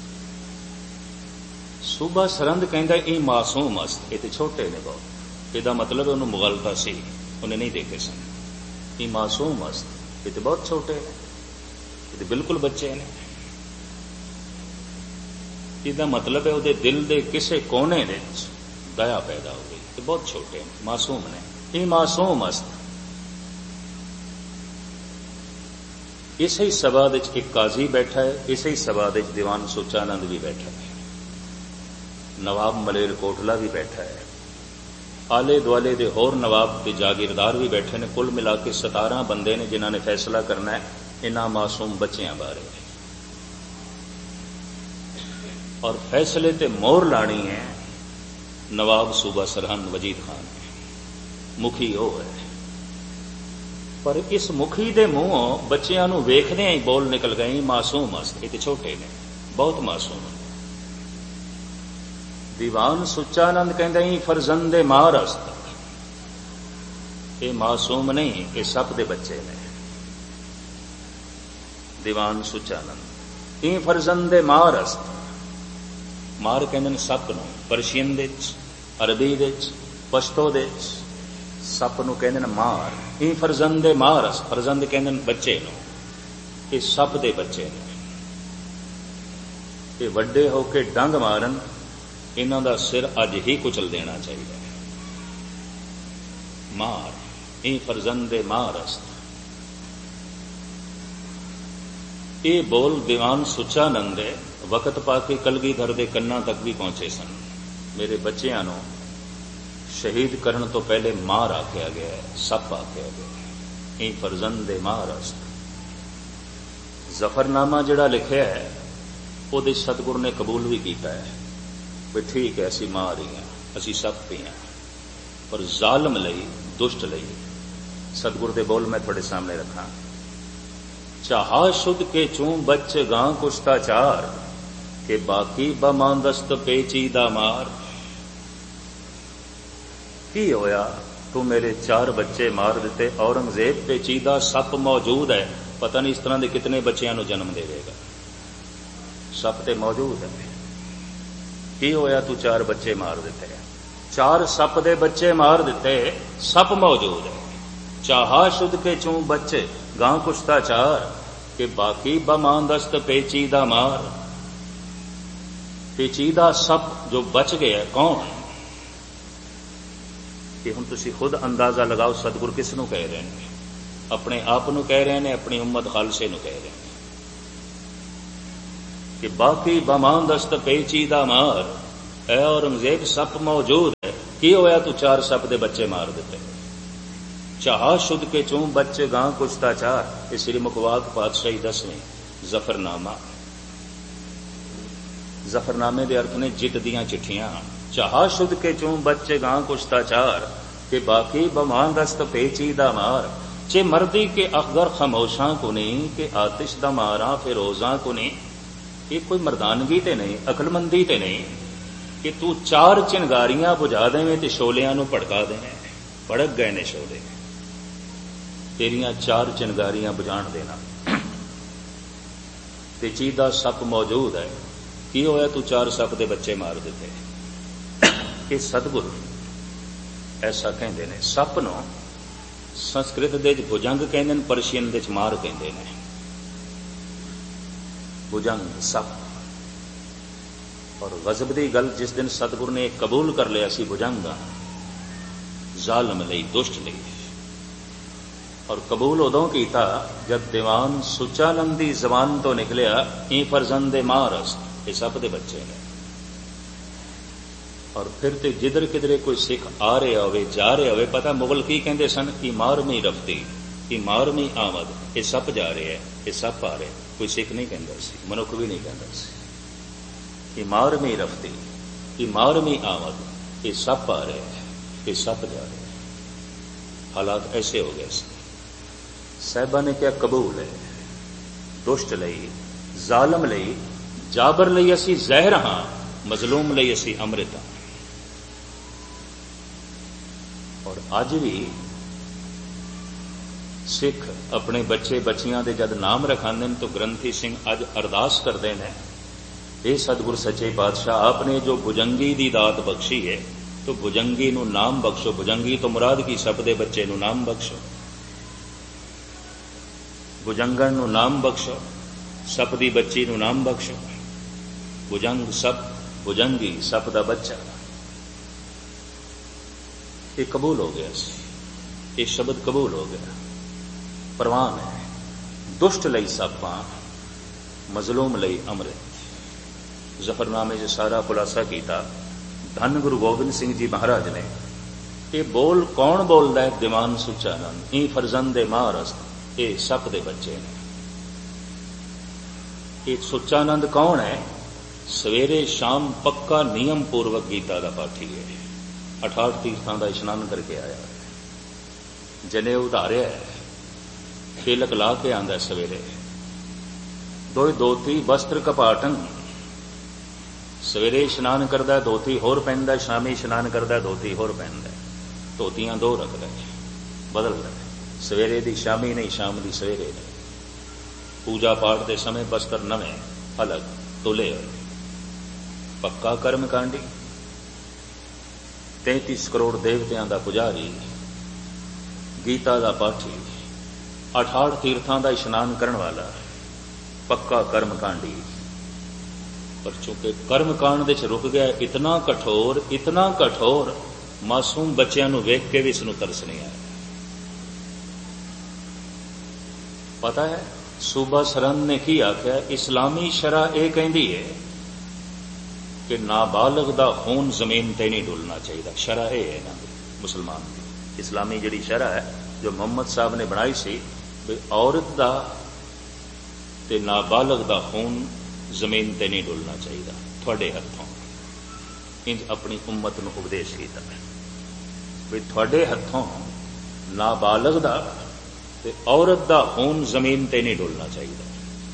सूबा सरहंद कहता ये मासूम मस्त, ये तो छोटे ने बहुत। इसका मतलब उन्होंने मुगलता सी, उन्हें नहीं देखे सन। ये मासूम मस्त, ये तो बहुत छोटे ने, ये तो बिल्कुल बच्चे ने। इसका मतलब है वो दिल के किसी कोने में दया पैदा हो गई। ये बहुत छोटे ने, मासूम ने। ये मासूम मस्त। इसे ही सभा एक काजी बैठा है, इसे ही सभा दीवान सुचानंद भी बैठा है, नवाब मलेर कोटला भी बैठा है, आले दुआले दे होर नवाब ते जागीरदार भी बैठे ने। कुल मिला के सतारह बंदे ने जिन्होंने फैसला करना है इन्हां मासूम बच्चियां बारे, और फैसले ते मोहर लानी है नवाब सूबा सरहंद वजीद खान, मुखी वो है। पर इस मुखी दे मुंहों बच्चियां नूं वेखदे ही बोल निकल गए, मासूम मस्त, ये छोटे ने, बहुत मासूम। दीवान सुचानंद कहंदा ही फरजंदे मारस्त, ये मासूम नहीं, ये सप दे बच्चे ने। दीवान सुचानंद ये फरजंदे मारस्त, मार कहंदे ने सप नूं, परशियन दे च, अरबी दे च, पश्तो दे च सप नूं कहंदे ने मार। ये फरजंदे मारस, फरजंद कहंदे ने बच्चे नूं, ये सप दे बच्चे ने। ये वड्डे होके डंग मारन, इन्हां दा सिर अज ही कुचल देना चाहिए। मार, ये फरजंदे मारस। ये बोल दीवान सुचानंद दे वक्त पाके कलगीधर दे कन्ना तक भी पहुंचे सन। मेरे बच्चियां नूं शहीद करने तो पहले मार आख्या गया है, सप आख्या गया है। ये फरजंदे मारस। जफरनामा जिहड़ा लिखिया है वो सतगुरु ने कबूल भी किया है, भी ठीक है असी मार ही हैं, असी सप ही हैं। पर जालम लई, दुष्ट लई सतगुरु दे बोल मैं थोड़े सामने रखा। चाहा शुद्ध के चूं बच गां कुश्ताचार, के बाकी बमांदस्त पेचीदा मार। की होया तू मेरे चार बच्चे मार दिते, औरंगजेब पेचीदा सप मौजूद है, पता नहीं इस तरह के कितने बच्चों को जन्म देगा। सप ते मौजूद है। की होया तू चार बच्चे मार दिते, चार सप दे बच्चे मार दिते, सप मौजूद है। चाहा शुद्ध के चूं बच्चे गां कुश्ताचार, के बाकी बमांदस्त पेचीदा मार। पेचीदा सप जो बच गया कौन, कि हुण तुसीं खुद अंदाजा लगाओ सतगुर किस नूं कह रहे हैं। अपने आप नूं कह रहे हैं, अपनी उम्मत खालसे नूं कह रहे हैं कि बाकी बमांदस्त पेचीदा मार, ऐ औरंगजेब सप मौजूद है, की होया तू चार सप दे बच्चे मार दिते। चाह शुद्ध के चूं बच्चे गां कुछता चार, ये श्री मुखवाक पातशाही दसवीं जफरनामा। जफरनामे दे अर्थ ने जित दियां चिट्ठियां। चाह शुद्ध के चूं बच्चे गां कुछता चार, के बाकी बमांदस्त पेचीदा मार, चे मर्दी के अखगर खामोशा को नहीं, के आतिश दा मारा फिरोजा को नहीं। ये कोई मर्दानगी ते नहीं, अकलमंदी ते नहीं कि तू चार चिंगारियां बुझा देवें ते शोलियां नूं भड़का देवें। भड़क गए ने शोले, तेरियां चार चिंगारियां बुझाण देना। ते चीदा सप मौजूद है, की होया तू चार सप दे बच्चे मार दिते। ये सतगुरु ऐसा कहते ने। सप नूं संस्कृत दे भुजंग कहंदे ने, परशियन दे मार कहंदे ने। भुजंग सप। और गजब दी गल, जिस दिन सतगुरु ने कबूल कर लिया सी भुजंग जालम लई, दुष्ट लई, और कबूल उदों कीता जब दीवान सुचानंद दी जबान तो निकलिया, ई फरजंदे मारस, ये सप दे बच्चे ने। और फिर ते जिधर किधरे कोई सिख आ रहा होवे, जा रहा होवे, पता मुगल की कहते सन कि मारमी रफ्ती, कि मारमी आमद, ये सप जा रहे हैं, ये सप आ रहे। कोई सिख नहीं कहता सी, मनुख भी नहीं कहता सी कि मारमी रफ्ती, कि मारमी आमद, ये सप आ रहे हैं, ये सप जा रहे हैं। हालात ऐसे हो गए सी। साहिबा ने क्या कबूल है, दुष्ट लई, जालम लई, जाबर लई असी जहर हां, मजलूम लई असी अमृत हां। और अज भी सिख अपने बच्चे बच्चियां दे जद नाम रखांदे ने तो ग्रंथी सिंह अज अरदास करते हैं, ये सतगुर सच्चे पातशाह आपने जो भुजंगी दी दात बख्शी है, तो भुजंगी नूं नाम बख्शो। भुजंगी तो मुराद की सप दे बच्चे नूं नाम बख्शो, भुजंगन नूं नाम बख्शो, सप दी बच्ची नूं नाम बख्शो। भुजंग सप, भुजंगी सप दा बच्चा। ये कबूल हो गया, ये शब्द कबूल हो गया, परवान है। दुष्ट लई सपा, मजलूम लई अमृत। जफरनामे से सारा खुलासा किया। धन गुरु गोबिंद सिंह जी महाराज ने ये बोल कौन बोलता है? दीवान सुचानंद, ई फरजंदे मारस, ये सप दे बच्चे ने। ये सुचानंद कौन है? सवेरे शाम पक्का नियम पूर्वक गीता का पाठी है। अठाठ तीर्थां का इशनान करके आया, जने उधारिया है, खेलक ला के आंदा सवेरे, दो धोती वस्त्र कपाटन। सवेरे इशनान करता धोती होर पहनता, शामी इशनान करता धोती होर पहनता। धोतियां दो रखता है, बदलता है, सवेरे दी शामी नहीं, शाम दी सवेरे नहीं। पूजा पाठ के समय वस्त्र नवे अलग तुले हुए। पक्का कर्म कांडी, तैंतीस करोड़ देवतियां दा पुजारी, गीता दा पाठी, अठाठ तीर्थां दा इशनान करने वाला, पक्का कर्म कांडी। पर चूंकि कर्म कांड दे च रुक गया, इतना कठोर, इतना कठोर, मासूम बच्चों नूं वेख के भी इसनूं तरस नहीं आया। पता है सूबा सरहंद ने की आख्या? इस्लामी शरह यह कहती है कि नाबालग दा खून जमीन ते नहीं डुलना चाहिए। शरह यह है ना मुसलमान की, इस्लामी जिहड़ी शरह है जो मोहम्मद साहब ने बनाई सी, भी औरत दा ते नाबालग दा खून जमीन ते नहीं डुलना चाहिए। थोड़े हथों इंज अपनी उम्मत नूं उपदेश कीता भी थोड़े हथों नाबालग दा ते औरत दा खून जमीन ते नहीं डुलना चाहिए।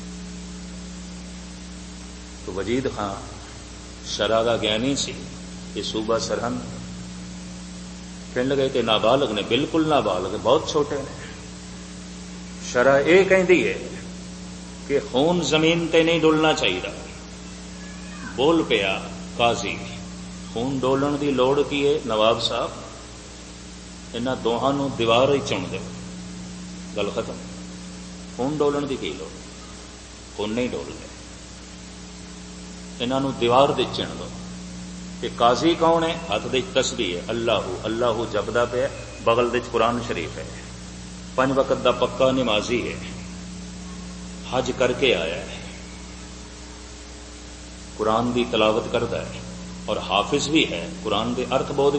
तो वजीद खां शरा दा ज्ञानी सी, ये सूबा सरहंद कहने लगे कि नाबालग ने, बिल्कुल नाबालग, बहुत छोटे ने। शरा यह कहती है कि खून जमीन ते नहीं डुलना चाहिए। बोल पिया काजी, खून डोलन की लोड़ की है नवाब साहब? इन्हां दोहां नूं दीवार ही चुन दो, गल खत्म। खून डोलन की की लोड़? खून नहीं डोलने, इन्हां नूं दीवार दे चिण दो। कि काजी कौन है? हथ दे तस्बीह है, अल्लाहू अल्लाहू जपदा पिया, बगल दे कुरान शरीफ है। पंज वक्त का पक्का नमाजी है, हज करके आया है, कुरान की तलावत करता है और हाफिज भी है, कुरान के अर्थ बहुत